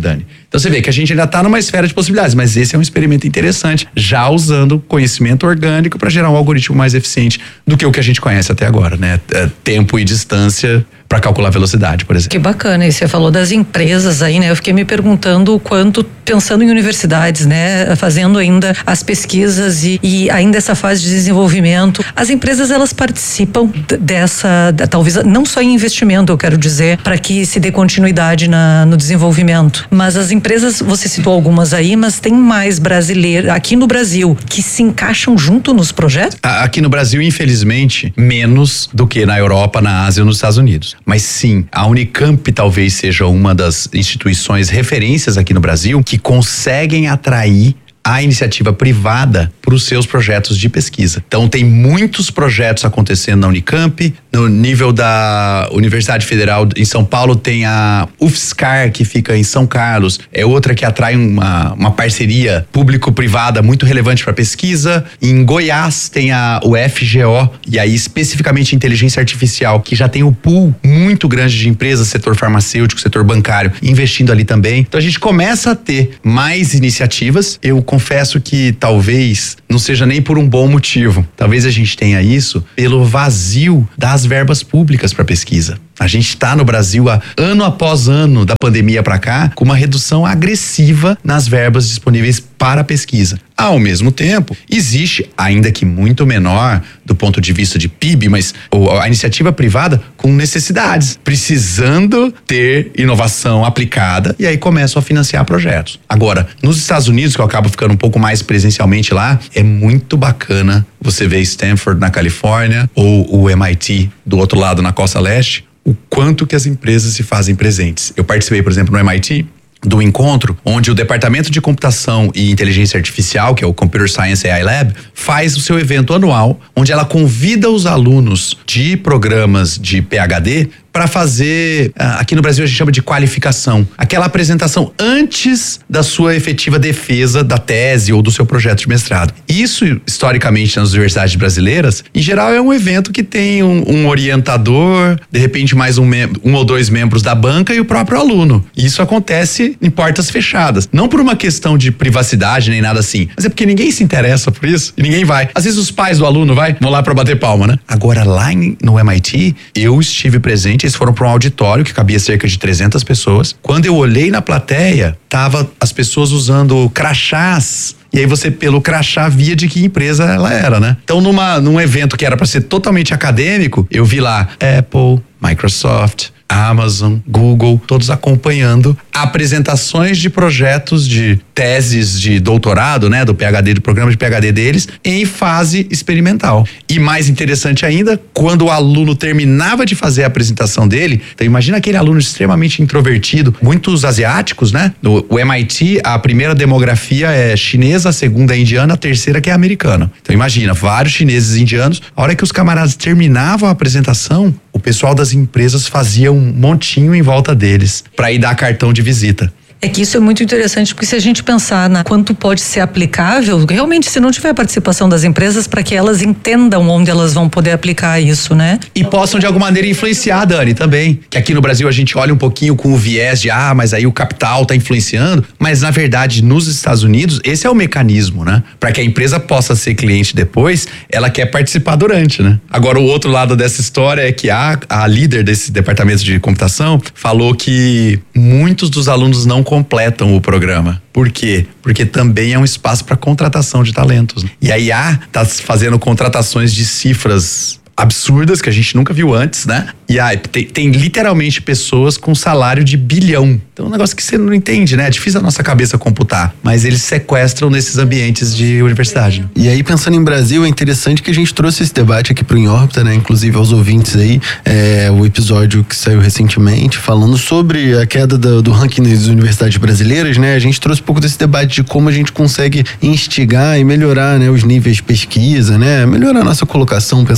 Então você vê que a gente ainda está numa esfera de possibilidades, mas esse é um experimento interessante, já usando conhecimento orgânico para gerar um algoritmo mais eficiente do que o que a gente conhece até agora, né? Tempo e distância para calcular velocidade, por exemplo. Que bacana, e você falou das empresas aí, né? Eu fiquei me perguntando o quanto, pensando em universidades, né? Fazendo ainda as pesquisas e, e ainda essa fase de desenvolvimento, as empresas elas participam dessa, talvez não só em investimento, eu quero dizer, para que se dê continuidade na, no desenvolvimento, mas as empresas, você citou algumas aí, mas tem mais brasileiras, aqui no Brasil, que se encaixam junto nos projetos? Aqui no Brasil, infelizmente, menos do que na Europa, na Ásia ou nos Estados Unidos. Mas sim, a Unicamp talvez seja uma das instituições referências aqui no Brasil que conseguem atrair a iniciativa privada para os seus projetos de pesquisa. Então tem muitos projetos acontecendo na Unicamp, no nível da Universidade Federal em São Paulo tem a UFSCar, que fica em São Carlos, é outra que atrai uma, uma parceria público-privada muito relevante para pesquisa. Em Goiás tem a U F G O, e aí especificamente inteligência artificial, que já tem um pool muito grande de empresas, setor farmacêutico, setor bancário, investindo ali também. Então a gente começa a ter mais iniciativas. Eu confesso que talvez não seja nem por um bom motivo. Talvez a gente tenha isso pelo vazio das verbas públicas para pesquisa. A gente está no Brasil, há, ano após ano da pandemia para cá, com uma redução agressiva nas verbas disponíveis para pesquisa. Ao mesmo tempo, existe, ainda que muito menor do ponto de vista de P I B, mas a iniciativa privada com necessidades, precisando ter inovação aplicada, e aí começam a financiar projetos. Agora, nos Estados Unidos, que eu acabo ficando um pouco mais presencialmente lá, é muito bacana você ver Stanford na Califórnia ou o M I T do outro lado na Costa Leste, o quanto que as empresas se fazem presentes. Eu participei, por exemplo, no M I T, do encontro, onde o Departamento de Computação e Inteligência Artificial, que é o Computer Science A I Lab, faz o seu evento anual, onde ela convida os alunos de programas de P H D para fazer, aqui no Brasil a gente chama de qualificação, aquela apresentação antes da sua efetiva defesa da tese ou do seu projeto de mestrado. Isso, historicamente, nas universidades brasileiras, em geral é um evento que tem um, um orientador, de repente mais um, um ou dois membros da banca e o próprio aluno. E isso acontece em portas fechadas. Não por uma questão de privacidade nem nada assim, mas é porque ninguém se interessa por isso e ninguém vai. Às vezes os pais do aluno vai, vão lá para bater palma, né? Agora lá em, no M I T, eu estive presente. Eles foram para um auditório que cabia cerca de trezentas pessoas. Quando eu olhei na plateia, tava as pessoas usando crachás. E aí você, pelo crachá, via de que empresa ela era, né? Então, numa, num evento que era para ser totalmente acadêmico, eu vi lá Apple, Microsoft, Amazon, Google, todos acompanhando apresentações de projetos de teses de doutorado, né, do P H D, do programa de P H D deles, em fase experimental. E mais interessante ainda, quando o aluno terminava de fazer a apresentação dele, então imagina aquele aluno extremamente introvertido, muitos asiáticos, né? No o M I T, a primeira demografia é chinesa, a segunda é indiana, a terceira que é americana. Então imagina, vários chineses e indianos, a hora que os camaradas terminavam a apresentação, o pessoal das empresas fazia um montinho em volta deles para ir dar cartão de visita. É que isso é muito interessante, porque se a gente pensar na quanto pode ser aplicável, realmente se não tiver participação das empresas, para que elas entendam onde elas vão poder aplicar isso, né? E possam de alguma maneira influenciar, Dani, também. Que aqui no Brasil a gente olha um pouquinho com o viés de, ah, mas aí o capital tá influenciando, mas na verdade nos Estados Unidos esse é o mecanismo, né? Para que a empresa possa ser cliente depois, ela quer participar durante, né? Agora o outro lado dessa história é que a, a líder desse departamento de computação falou que muitos dos alunos não completam o programa. Por quê? Porque também é um espaço para contratação de talentos. E a I A está fazendo contratações de cifras absurdas que a gente nunca viu antes, né? E aí tem, tem literalmente pessoas com salário de bilhão. Então é um negócio que você não entende, né? É difícil a nossa cabeça computar, mas eles sequestram nesses ambientes de universidade. Né? E aí, pensando em Brasil, é interessante que a gente trouxe esse debate aqui pro Em Órbita, né? Inclusive aos ouvintes aí, é, o episódio que saiu recentemente, falando sobre a queda do, do ranking das universidades brasileiras, né? A gente trouxe um pouco desse debate de como a gente consegue instigar e melhorar, né, os níveis de pesquisa, né? Melhorar a nossa colocação, pensando em educação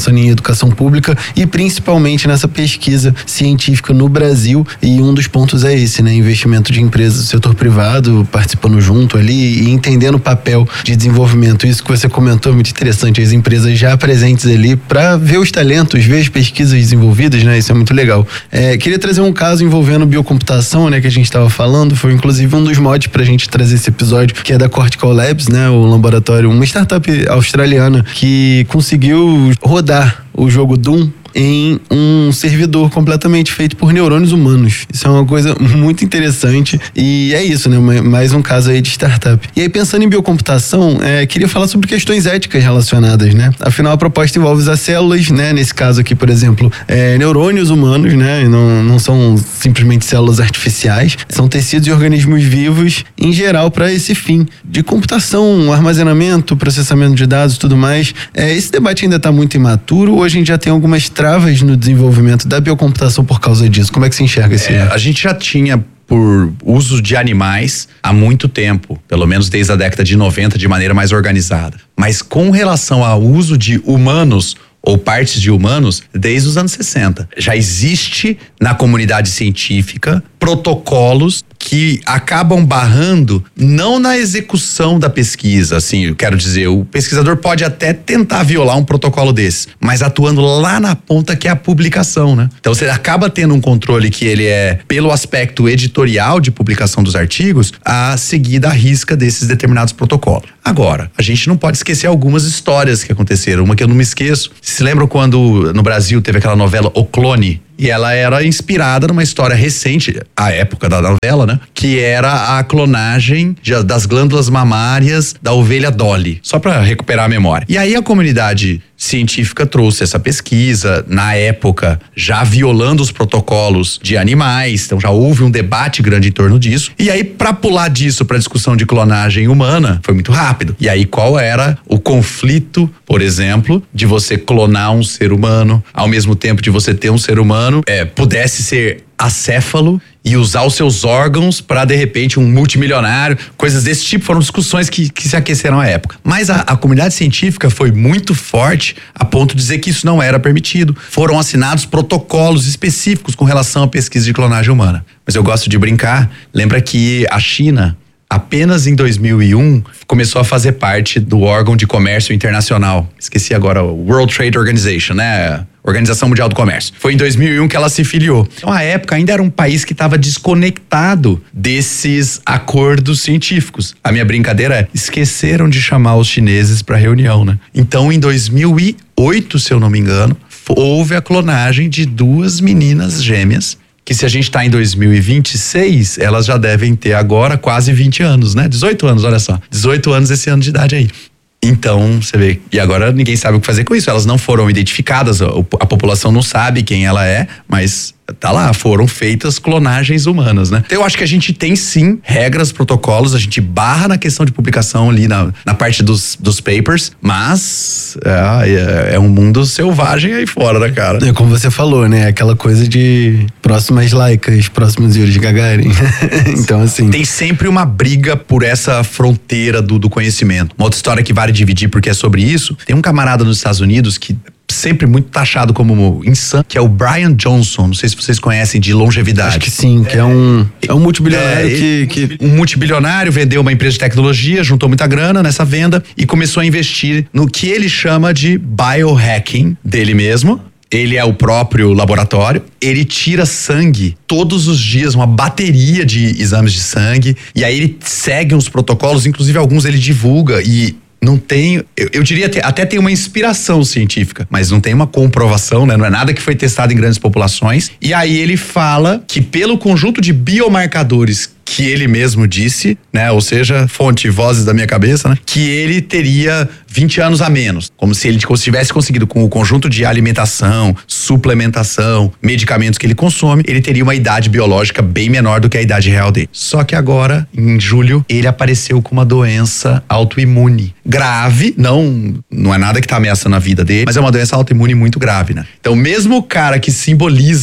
educação pública e principalmente nessa pesquisa científica no Brasil. E um dos pontos é esse, né? Investimento de empresas do setor privado participando junto ali e entendendo o papel de desenvolvimento. Isso que você comentou é muito interessante, as empresas já presentes ali para ver os talentos, ver as pesquisas desenvolvidas, né? Isso é muito legal. É, queria trazer um caso envolvendo biocomputação, né? Que a gente estava falando, foi inclusive um dos mods pra gente trazer esse episódio, que é da Cortical Labs, né? O laboratório, uma startup australiana que conseguiu rodar o jogo Doom em um servidor completamente feito por neurônios humanos. Isso é uma coisa muito interessante e é isso, né? Mais um caso aí de startup. E aí, pensando em biocomputação, é, queria falar sobre questões éticas relacionadas, né? Afinal, a proposta envolve as células, né? Nesse caso aqui, por exemplo, é, neurônios humanos, né? E não, não são simplesmente células artificiais, são tecidos e organismos vivos em geral para esse fim de computação, armazenamento, processamento de dados e tudo mais. É, esse debate ainda está muito imaturo. Hoje a gente já tem algumas travas no desenvolvimento da biocomputação por causa disso. Como é que você enxerga esse? É, a gente já tinha por uso de animais há muito tempo, pelo menos desde a década de noventa, de maneira mais organizada. Mas com relação ao uso de humanos ou partes de humanos, desde os anos sessenta. Já existe na comunidade científica protocolos que acabam barrando não na execução da pesquisa, assim, eu quero dizer, o pesquisador pode até tentar violar um protocolo desse, mas atuando lá na ponta que é a publicação, né? Então você acaba tendo um controle que ele é, pelo aspecto editorial de publicação dos artigos, a seguir da risca desses determinados protocolos. Agora, a gente não pode esquecer algumas histórias que aconteceram, uma que eu não me esqueço. Se lembram quando no Brasil teve aquela novela O Clone? E ela era inspirada numa história recente, a época da novela, né? Que era a clonagem de, das glândulas mamárias da ovelha Dolly. Só para recuperar a memória. E aí a comunidade científica trouxe essa pesquisa, na época, já violando os protocolos de animais. Então já houve um debate grande em torno disso. E aí, para pular disso para discussão de clonagem humana, foi muito rápido. E aí, qual era o conflito, por exemplo, de você clonar um ser humano, ao mesmo tempo de você ter um ser humano É, pudesse ser acéfalo e usar os seus órgãos para, de repente, um multimilionário, coisas desse tipo, foram discussões que, que se aqueceram à época. Mas a, a comunidade científica foi muito forte a ponto de dizer que isso não era permitido. Foram assinados protocolos específicos com relação à pesquisa de clonagem humana. Mas eu gosto de brincar, lembra que a China, apenas em dois mil e um, começou a fazer parte do órgão de comércio internacional. Esqueci agora, o World Trade Organization, né? Organização Mundial do Comércio. Foi em dois mil e um que ela se filiou. Então, à época, ainda era um país que estava desconectado desses acordos científicos. A minha brincadeira é, esqueceram de chamar os chineses para reunião, né? Então, em dois mil e oito, se eu não me engano, houve a clonagem de duas meninas gêmeas, que se a gente está em dois mil e vinte e seis, elas já devem ter agora quase vinte anos, né? dezoito anos, olha só. dezoito anos esse ano de idade aí. Então, você vê, e agora ninguém sabe o que fazer com isso. Elas não foram identificadas, a, a população não sabe quem ela é, mas tá lá, foram feitas clonagens humanas, né? Então eu acho que a gente tem sim regras, protocolos, a gente barra na questão de publicação ali na, na parte dos, dos papers, mas é, é um mundo selvagem aí fora, né, cara? É como você falou, né? Aquela coisa de próximas laicas, próximos Yuri Gagarin. Então, assim. Tem sempre uma briga por essa fronteira do, do conhecimento. Uma outra história que vale dividir porque é sobre isso. Tem um camarada nos Estados Unidos que sempre muito taxado como insano, que é o Brian Johnson, não sei se vocês conhecem, de longevidade. Acho que sim, que é, é um é um multibilionário é, que, que... Um multibilionário vendeu uma empresa de tecnologia, juntou muita grana nessa venda e começou a investir no que ele chama de biohacking dele mesmo. Ele é o próprio laboratório, ele tira sangue todos os dias, uma bateria de exames de sangue, e aí ele segue uns protocolos, inclusive alguns ele divulga e não tem, eu, eu diria até, até tem uma inspiração científica, mas não tem uma comprovação, né? Não é nada que foi testado em grandes populações. E aí ele fala que pelo conjunto de biomarcadores que ele mesmo disse, né? Ou seja, fonte, vozes da minha cabeça, né? Que ele teria vinte anos a menos. Como se ele tivesse conseguido, com o conjunto de alimentação, suplementação, medicamentos que ele consome, ele teria uma idade biológica bem menor do que a idade real dele. Só que agora, em julho, ele apareceu com uma doença autoimune grave, não, não é nada que tá ameaçando a vida dele, mas é uma doença autoimune muito grave, né? Então, mesmo o cara que simboliza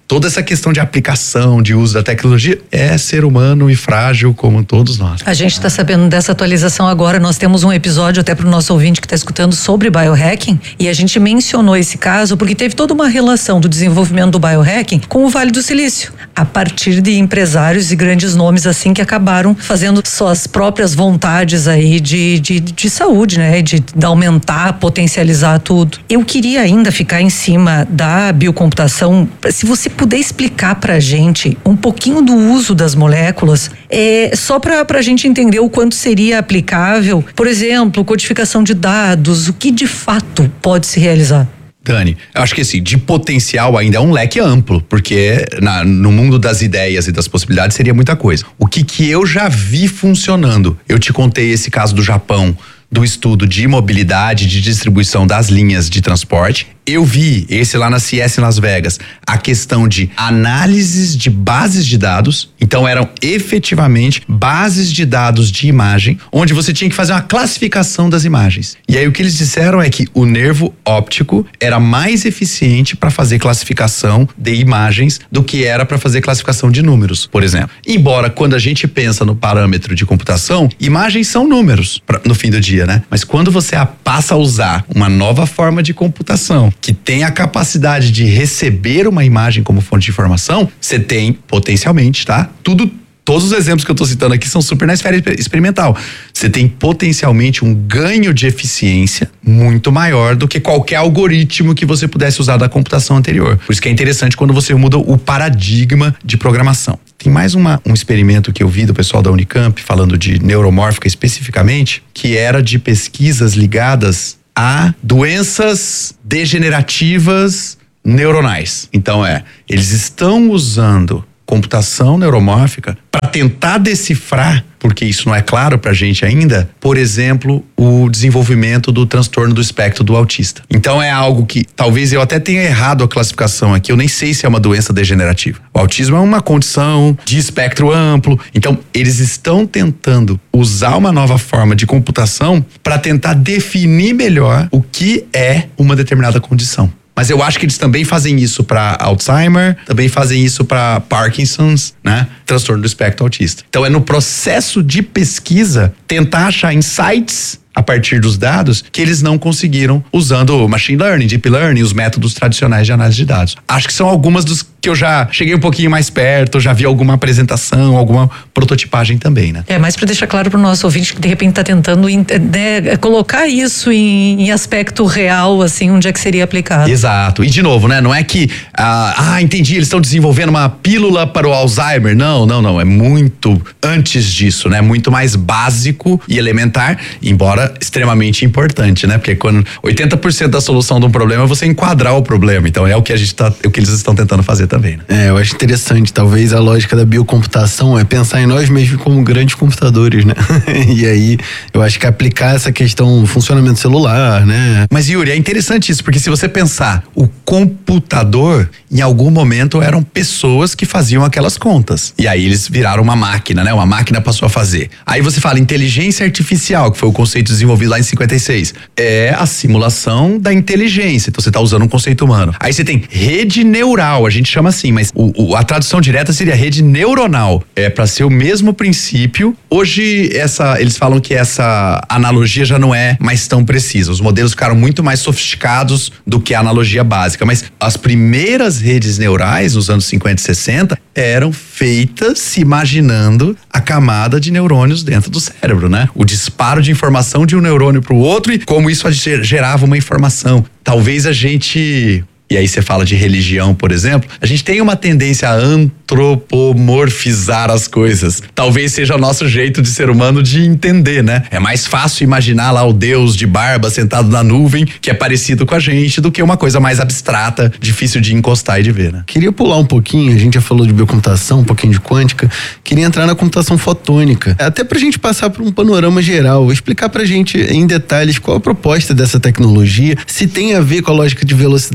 toda essa questão de aplicação, de uso da tecnologia, é ser humano e frágil como todos nós. A gente está sabendo dessa atualização agora. Nós temos um episódio até para o nosso ouvinte que está escutando sobre biohacking, e a gente mencionou esse caso porque teve toda uma relação do desenvolvimento do biohacking com o Vale do Silício, a partir de empresários e grandes nomes assim que acabaram fazendo suas próprias vontades aí de, de, de saúde, né? De, de aumentar, potencializar tudo. Eu queria ainda ficar em cima da biocomputação, se você puder explicar pra gente um pouquinho do uso das moléculas, é, só pra, pra gente entender o quanto seria aplicável, por exemplo, codificação de dados, o que de fato pode se realizar. Dani, eu acho que assim, de potencial ainda é um leque amplo, porque na, no mundo das ideias e das possibilidades seria muita coisa. O que que eu já vi funcionando, eu te contei esse caso do Japão, do estudo de mobilidade, de distribuição das linhas de transporte. Eu vi, esse lá na C S em Las Vegas, a questão de análises de bases de dados. Então eram efetivamente bases de dados de imagem, onde você tinha que fazer uma classificação das imagens. E aí o que eles disseram é que o nervo óptico era mais eficiente para fazer classificação de imagens do que era para fazer classificação de números, por exemplo. Embora quando a gente pensa no parâmetro de computação, imagens são números pra, no fim do dia, né? Mas quando você a, passa a usar uma nova forma de computação que tem a capacidade de receber uma imagem como fonte de informação, você tem potencialmente, tá? Tudo, todos os exemplos que eu tô citando aqui são super na esfera experimental. Você tem potencialmente um ganho de eficiência muito maior do que qualquer algoritmo que você pudesse usar da computação anterior. Por isso que é interessante quando você muda o paradigma de programação. Tem mais uma, um experimento que eu vi do pessoal da Unicamp, falando de neuromórfica especificamente, que era de pesquisas ligadas a doenças degenerativas neuronais. Então é, eles estão usando computação neuromórfica para tentar decifrar, porque isso não é claro pra gente ainda, por exemplo, o desenvolvimento do transtorno do espectro do autista. Então é algo que talvez eu até tenha errado a classificação aqui, eu nem sei se é uma doença degenerativa. O autismo é uma condição de espectro amplo, então eles estão tentando usar uma nova forma de computação para tentar definir melhor o que é uma determinada condição. Mas eu acho que eles também fazem isso para Alzheimer, também fazem isso para Parkinson's, né? Transtorno do espectro autista. Então é no processo de pesquisa tentar achar insights a partir dos dados que eles não conseguiram usando machine learning, deep learning, os métodos tradicionais de análise de dados. Acho que são algumas dos que eu já cheguei um pouquinho mais perto, já vi alguma apresentação, alguma prototipagem também, né? É, mais para deixar claro para o nosso ouvinte que de repente está tentando, né, colocar isso em, em aspecto real, assim, onde é que seria aplicado. Exato. E de novo, né? Não é que, ah, ah entendi, eles estão desenvolvendo uma pílula para o Alzheimer. Não, não, não. É muito antes disso, né? Muito mais básico e elementar, embora extremamente importante, né? Porque quando oitenta por cento da solução de um problema é você enquadrar o problema. Então é o que a gente tá, é o que eles estão tentando fazer também, né? É, eu acho interessante. Talvez a lógica da biocomputação é pensar em nós mesmos como grandes computadores, né? E aí eu acho que aplicar essa questão funcionamento celular, né? Mas Yuri, é interessante isso, porque se você pensar, o computador em algum momento eram pessoas que faziam aquelas contas. E aí eles viraram uma máquina, né? Uma máquina passou a fazer. Aí você fala inteligência artificial, que foi o conceito desenvolvido lá em cinquenta e seis. É a simulação da inteligência. Então você está usando um conceito humano. Aí você tem rede neural, a gente chama assim, mas o, o, a tradução direta seria rede neuronal. É para ser o mesmo princípio. Hoje essa, eles falam que essa analogia já não é mais tão precisa. Os modelos ficaram muito mais sofisticados do que a analogia básica. Mas as primeiras redes neurais, nos anos cinquenta e sessenta, eram feitas se imaginando a camada de neurônios dentro do cérebro, né? O disparo de informação de um neurônio para o outro e como isso gerava uma informação. Talvez a gente... E aí você fala de religião, por exemplo, a gente tem uma tendência a antropomorfizar as coisas. Talvez seja o nosso jeito de ser humano de entender, né? É mais fácil imaginar lá o Deus de barba sentado na nuvem, que é parecido com a gente, do que uma coisa mais abstrata, difícil de encostar e de ver, né? Queria pular um pouquinho, a gente já falou de biocomputação, um pouquinho de quântica, queria entrar na computação fotônica, até pra gente passar por um panorama geral, explicar pra gente em detalhes qual a proposta dessa tecnologia, se tem a ver com a lógica de velocidade da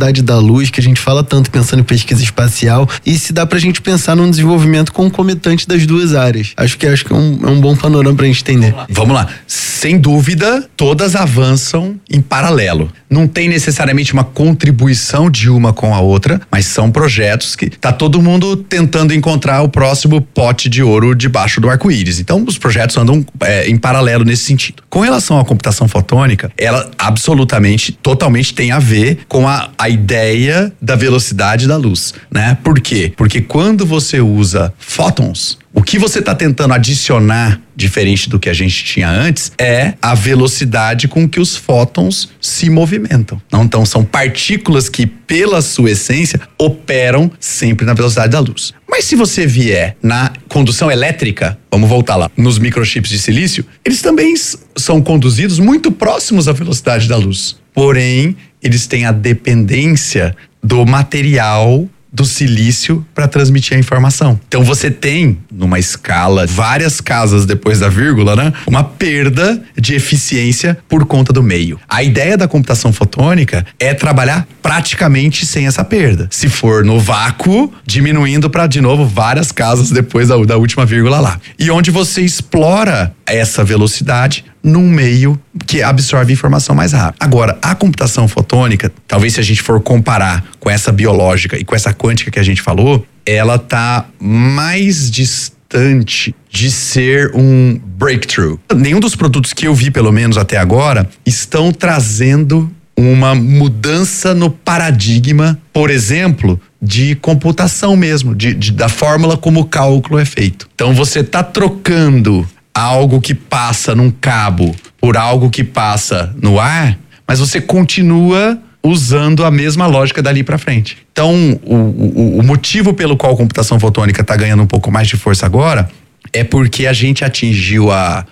luz, que a gente fala tanto pensando em pesquisa espacial, e se dá pra gente pensar num desenvolvimento concomitante das duas áreas. Acho que, acho que é, um, é um bom panorama pra gente entender. Vamos lá. Vamos lá. Sem dúvida, todas avançam em paralelo. Não tem necessariamente uma contribuição de uma com a outra, mas são projetos que tá todo mundo tentando encontrar o próximo pote de ouro debaixo do arco-íris. Então, os projetos andam é, em paralelo nesse sentido. Com relação à computação fotônica, ela absolutamente, totalmente tem a ver com a, a ideia da velocidade da luz, né? Por quê? Porque quando você usa fótons, o que você está tentando adicionar, diferente do que a gente tinha antes, é a velocidade com que os fótons se movimentam. Não, então, são partículas que, pela sua essência, operam sempre na velocidade da luz. Mas se você vier na condução elétrica, vamos voltar lá, nos microchips de silício, eles também são conduzidos muito próximos à velocidade da luz. Porém, eles têm a dependência do material do silício para transmitir a informação. Então você tem, numa escala, várias casas depois da vírgula, né? Uma perda de eficiência por conta do meio. A ideia da computação fotônica é trabalhar praticamente sem essa perda. Se for no vácuo, diminuindo para, de novo, várias casas depois da, da última vírgula lá. E onde você explora essa velocidade num meio que absorve informação mais rápido. Agora, a computação fotônica, talvez se a gente for comparar com essa biológica e com essa quântica que a gente falou, ela tá mais distante de ser um breakthrough. Nenhum dos produtos que eu vi, pelo menos até agora, estão trazendo uma mudança no paradigma, por exemplo, de computação mesmo, de, de, da fórmula como o cálculo é feito. Então você tá trocando algo que passa num cabo por algo que passa no ar, mas você continua usando a mesma lógica dali para frente. Então, o, o, o motivo pelo qual a computação fotônica está ganhando um pouco mais de força agora é porque a gente atingiu há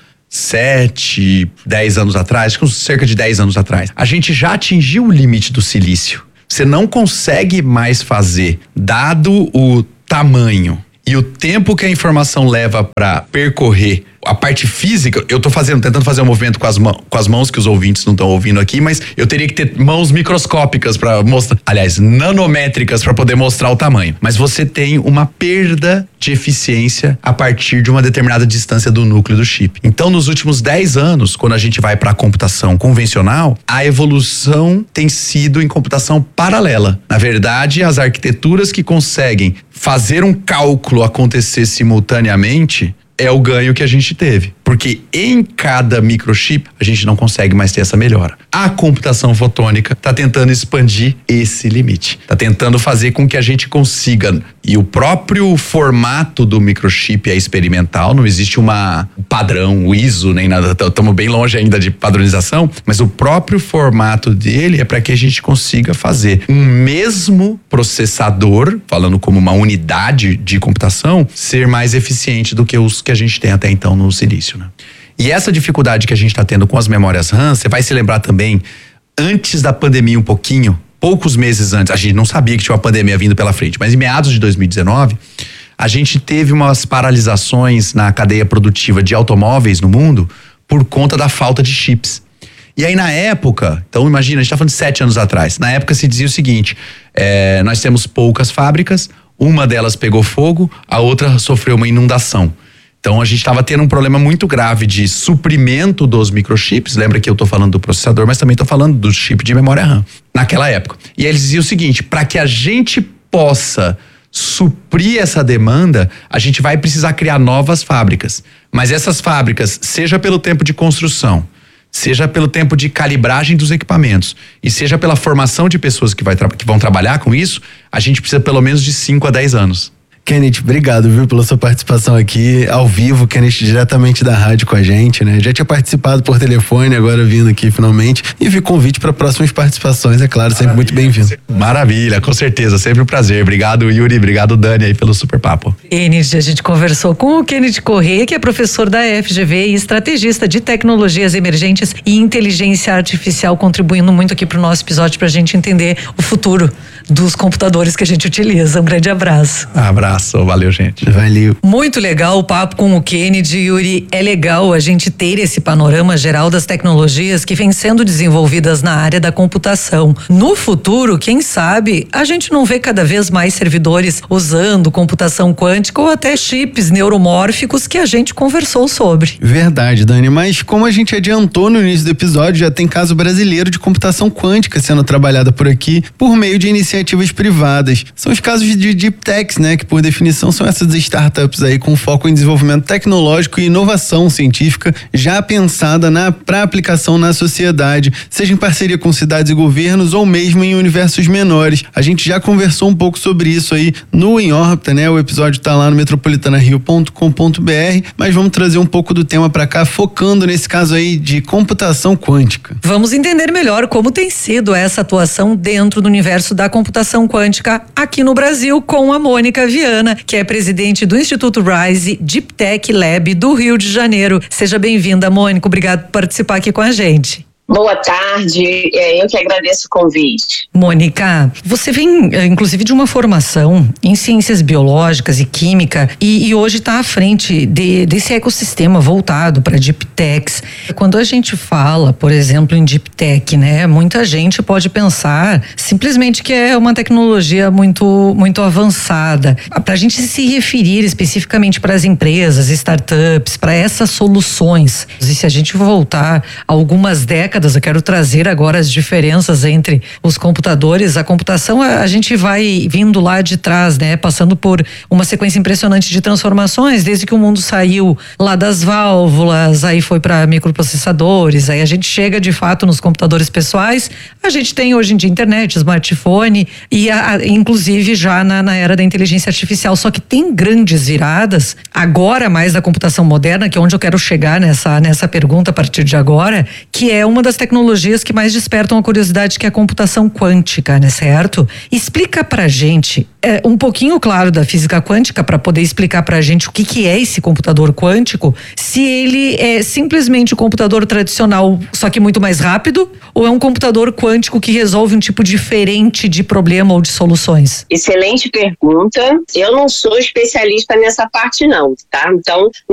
sete, dez anos atrás, cerca de dez anos atrás, a gente já atingiu o limite do silício. Você não consegue mais fazer, dado o tamanho e o tempo que a informação leva para percorrer a parte física. Eu tô fazendo, tentando fazer um movimento com as, mãos, com as mãos que os ouvintes não estão ouvindo aqui, mas eu teria que ter mãos microscópicas para mostrar, aliás, nanométricas para poder mostrar o tamanho. Mas você tem uma perda de eficiência a partir de uma determinada distância do núcleo do chip. Então, nos últimos dez anos, quando a gente vai para a computação convencional, a evolução tem sido em computação paralela. Na verdade, as arquiteturas que conseguem fazer um cálculo acontecer simultaneamente é o ganho que a gente teve. Porque em cada microchip a gente não consegue mais ter essa melhora. A computação fotônica está tentando expandir esse limite. Está tentando fazer com que a gente consiga, e o próprio formato do microchip é experimental, não existe uma um padrão, o I S O, nem nada, estamos bem longe ainda de padronização, mas o próprio formato dele é para que a gente consiga fazer um mesmo processador, falando como uma unidade de computação, ser mais eficiente do que os que a gente tem até então no silício. Né? E essa dificuldade que a gente está tendo com as memórias RAM, você vai se lembrar também, antes da pandemia um pouquinho, poucos meses antes, a gente não sabia que tinha uma pandemia vindo pela frente, mas em meados de dois mil e dezenove, a gente teve umas paralisações na cadeia produtiva de automóveis no mundo por conta da falta de chips. E aí na época, então imagina, a gente está falando de sete anos atrás, na época se dizia o seguinte, é, nós temos poucas fábricas, uma delas pegou fogo, a outra sofreu uma inundação. Então a gente estava tendo um problema muito grave de suprimento dos microchips. Lembra que eu estou falando do processador, mas também estou falando do chip de memória RAM, naquela época. E aí eles diziam o seguinte, para que a gente possa suprir essa demanda, a gente vai precisar criar novas fábricas. Mas essas fábricas, seja pelo tempo de construção, seja pelo tempo de calibragem dos equipamentos e seja pela formação de pessoas que, vai que vão trabalhar com isso, a gente precisa pelo menos de cinco a dez anos. Kenneth, obrigado, viu, pela sua participação aqui ao vivo, Kenneth, diretamente da rádio com a gente, né? Já tinha participado por telefone, agora vindo aqui finalmente, e vi convite para próximas participações, é claro, sempre muito bem-vindo. Maravilha, com certeza, sempre um prazer. Obrigado, Yuri, obrigado, Dani, aí pelo super papo. Kenneth, a gente conversou com o Kenneth Corrêa, que é professor da F G V e estrategista de tecnologias emergentes e inteligência artificial, contribuindo muito aqui para o nosso episódio para a gente entender o futuro dos computadores que a gente utiliza. Um grande abraço. Abraço, valeu, gente. Valeu. Muito legal o papo com o Kennedy, Yuri. É legal a gente ter esse panorama geral das tecnologias que vêm sendo desenvolvidas na área da computação. No futuro, quem sabe, a gente não vê cada vez mais servidores usando computação quântica ou até chips neuromórficos que a gente conversou sobre. Verdade, Dani, mas como a gente adiantou no início do episódio, já tem caso brasileiro de computação quântica sendo trabalhada por aqui por meio de iniciativas privadas. São os casos de deep techs, né, que por definição são essas startups aí com foco em desenvolvimento tecnológico e inovação científica já pensada na para aplicação na sociedade, seja em parceria com cidades e governos ou mesmo em universos menores. A gente já conversou um pouco sobre isso aí no Em Órbita, né? O episódio tá lá no metropolitana rio ponto com ponto b r, mas vamos trazer um pouco do tema para cá, focando nesse caso aí de computação quântica. Vamos entender melhor como tem sido essa atuação dentro do universo da computação quântica aqui no Brasil com a Mônica Viana, que é presidente do Instituto Rise Deep Tech Lab do Rio de Janeiro. Seja bem-vinda, Mônica. Obrigado por participar aqui com a gente. Boa tarde, eu que agradeço o convite. Mônica, você vem inclusive de uma formação em ciências biológicas e química e, e hoje está à frente de, desse ecossistema voltado para deep techs. Quando a gente fala, por exemplo, em deep tech, né, muita gente pode pensar simplesmente que é uma tecnologia muito, muito avançada. Para a gente se referir especificamente para as empresas, startups, para essas soluções, e se a gente voltar algumas décadas, eu quero trazer agora as diferenças entre os computadores. A computação, a, a gente vai vindo lá de trás, né? Passando por uma sequência impressionante de transformações, desde que o mundo saiu lá das válvulas, aí foi para microprocessadores, aí a gente chega de fato nos computadores pessoais. A gente tem hoje em dia internet, smartphone e a, a, inclusive já na, na era da inteligência artificial. Só que tem grandes viradas, agora mais da computação moderna, que é onde eu quero chegar nessa, nessa pergunta a partir de agora, que é uma das tecnologias que mais despertam a curiosidade, que é a computação quântica, né, certo? Explica pra gente é, um pouquinho, claro, da física quântica para poder explicar pra gente o que que é esse computador quântico, se ele é simplesmente um computador tradicional, só que muito mais rápido, ou é um computador quântico que resolve um tipo diferente de problema ou de soluções? Excelente pergunta. Eu não sou especialista nessa parte não, tá? Então,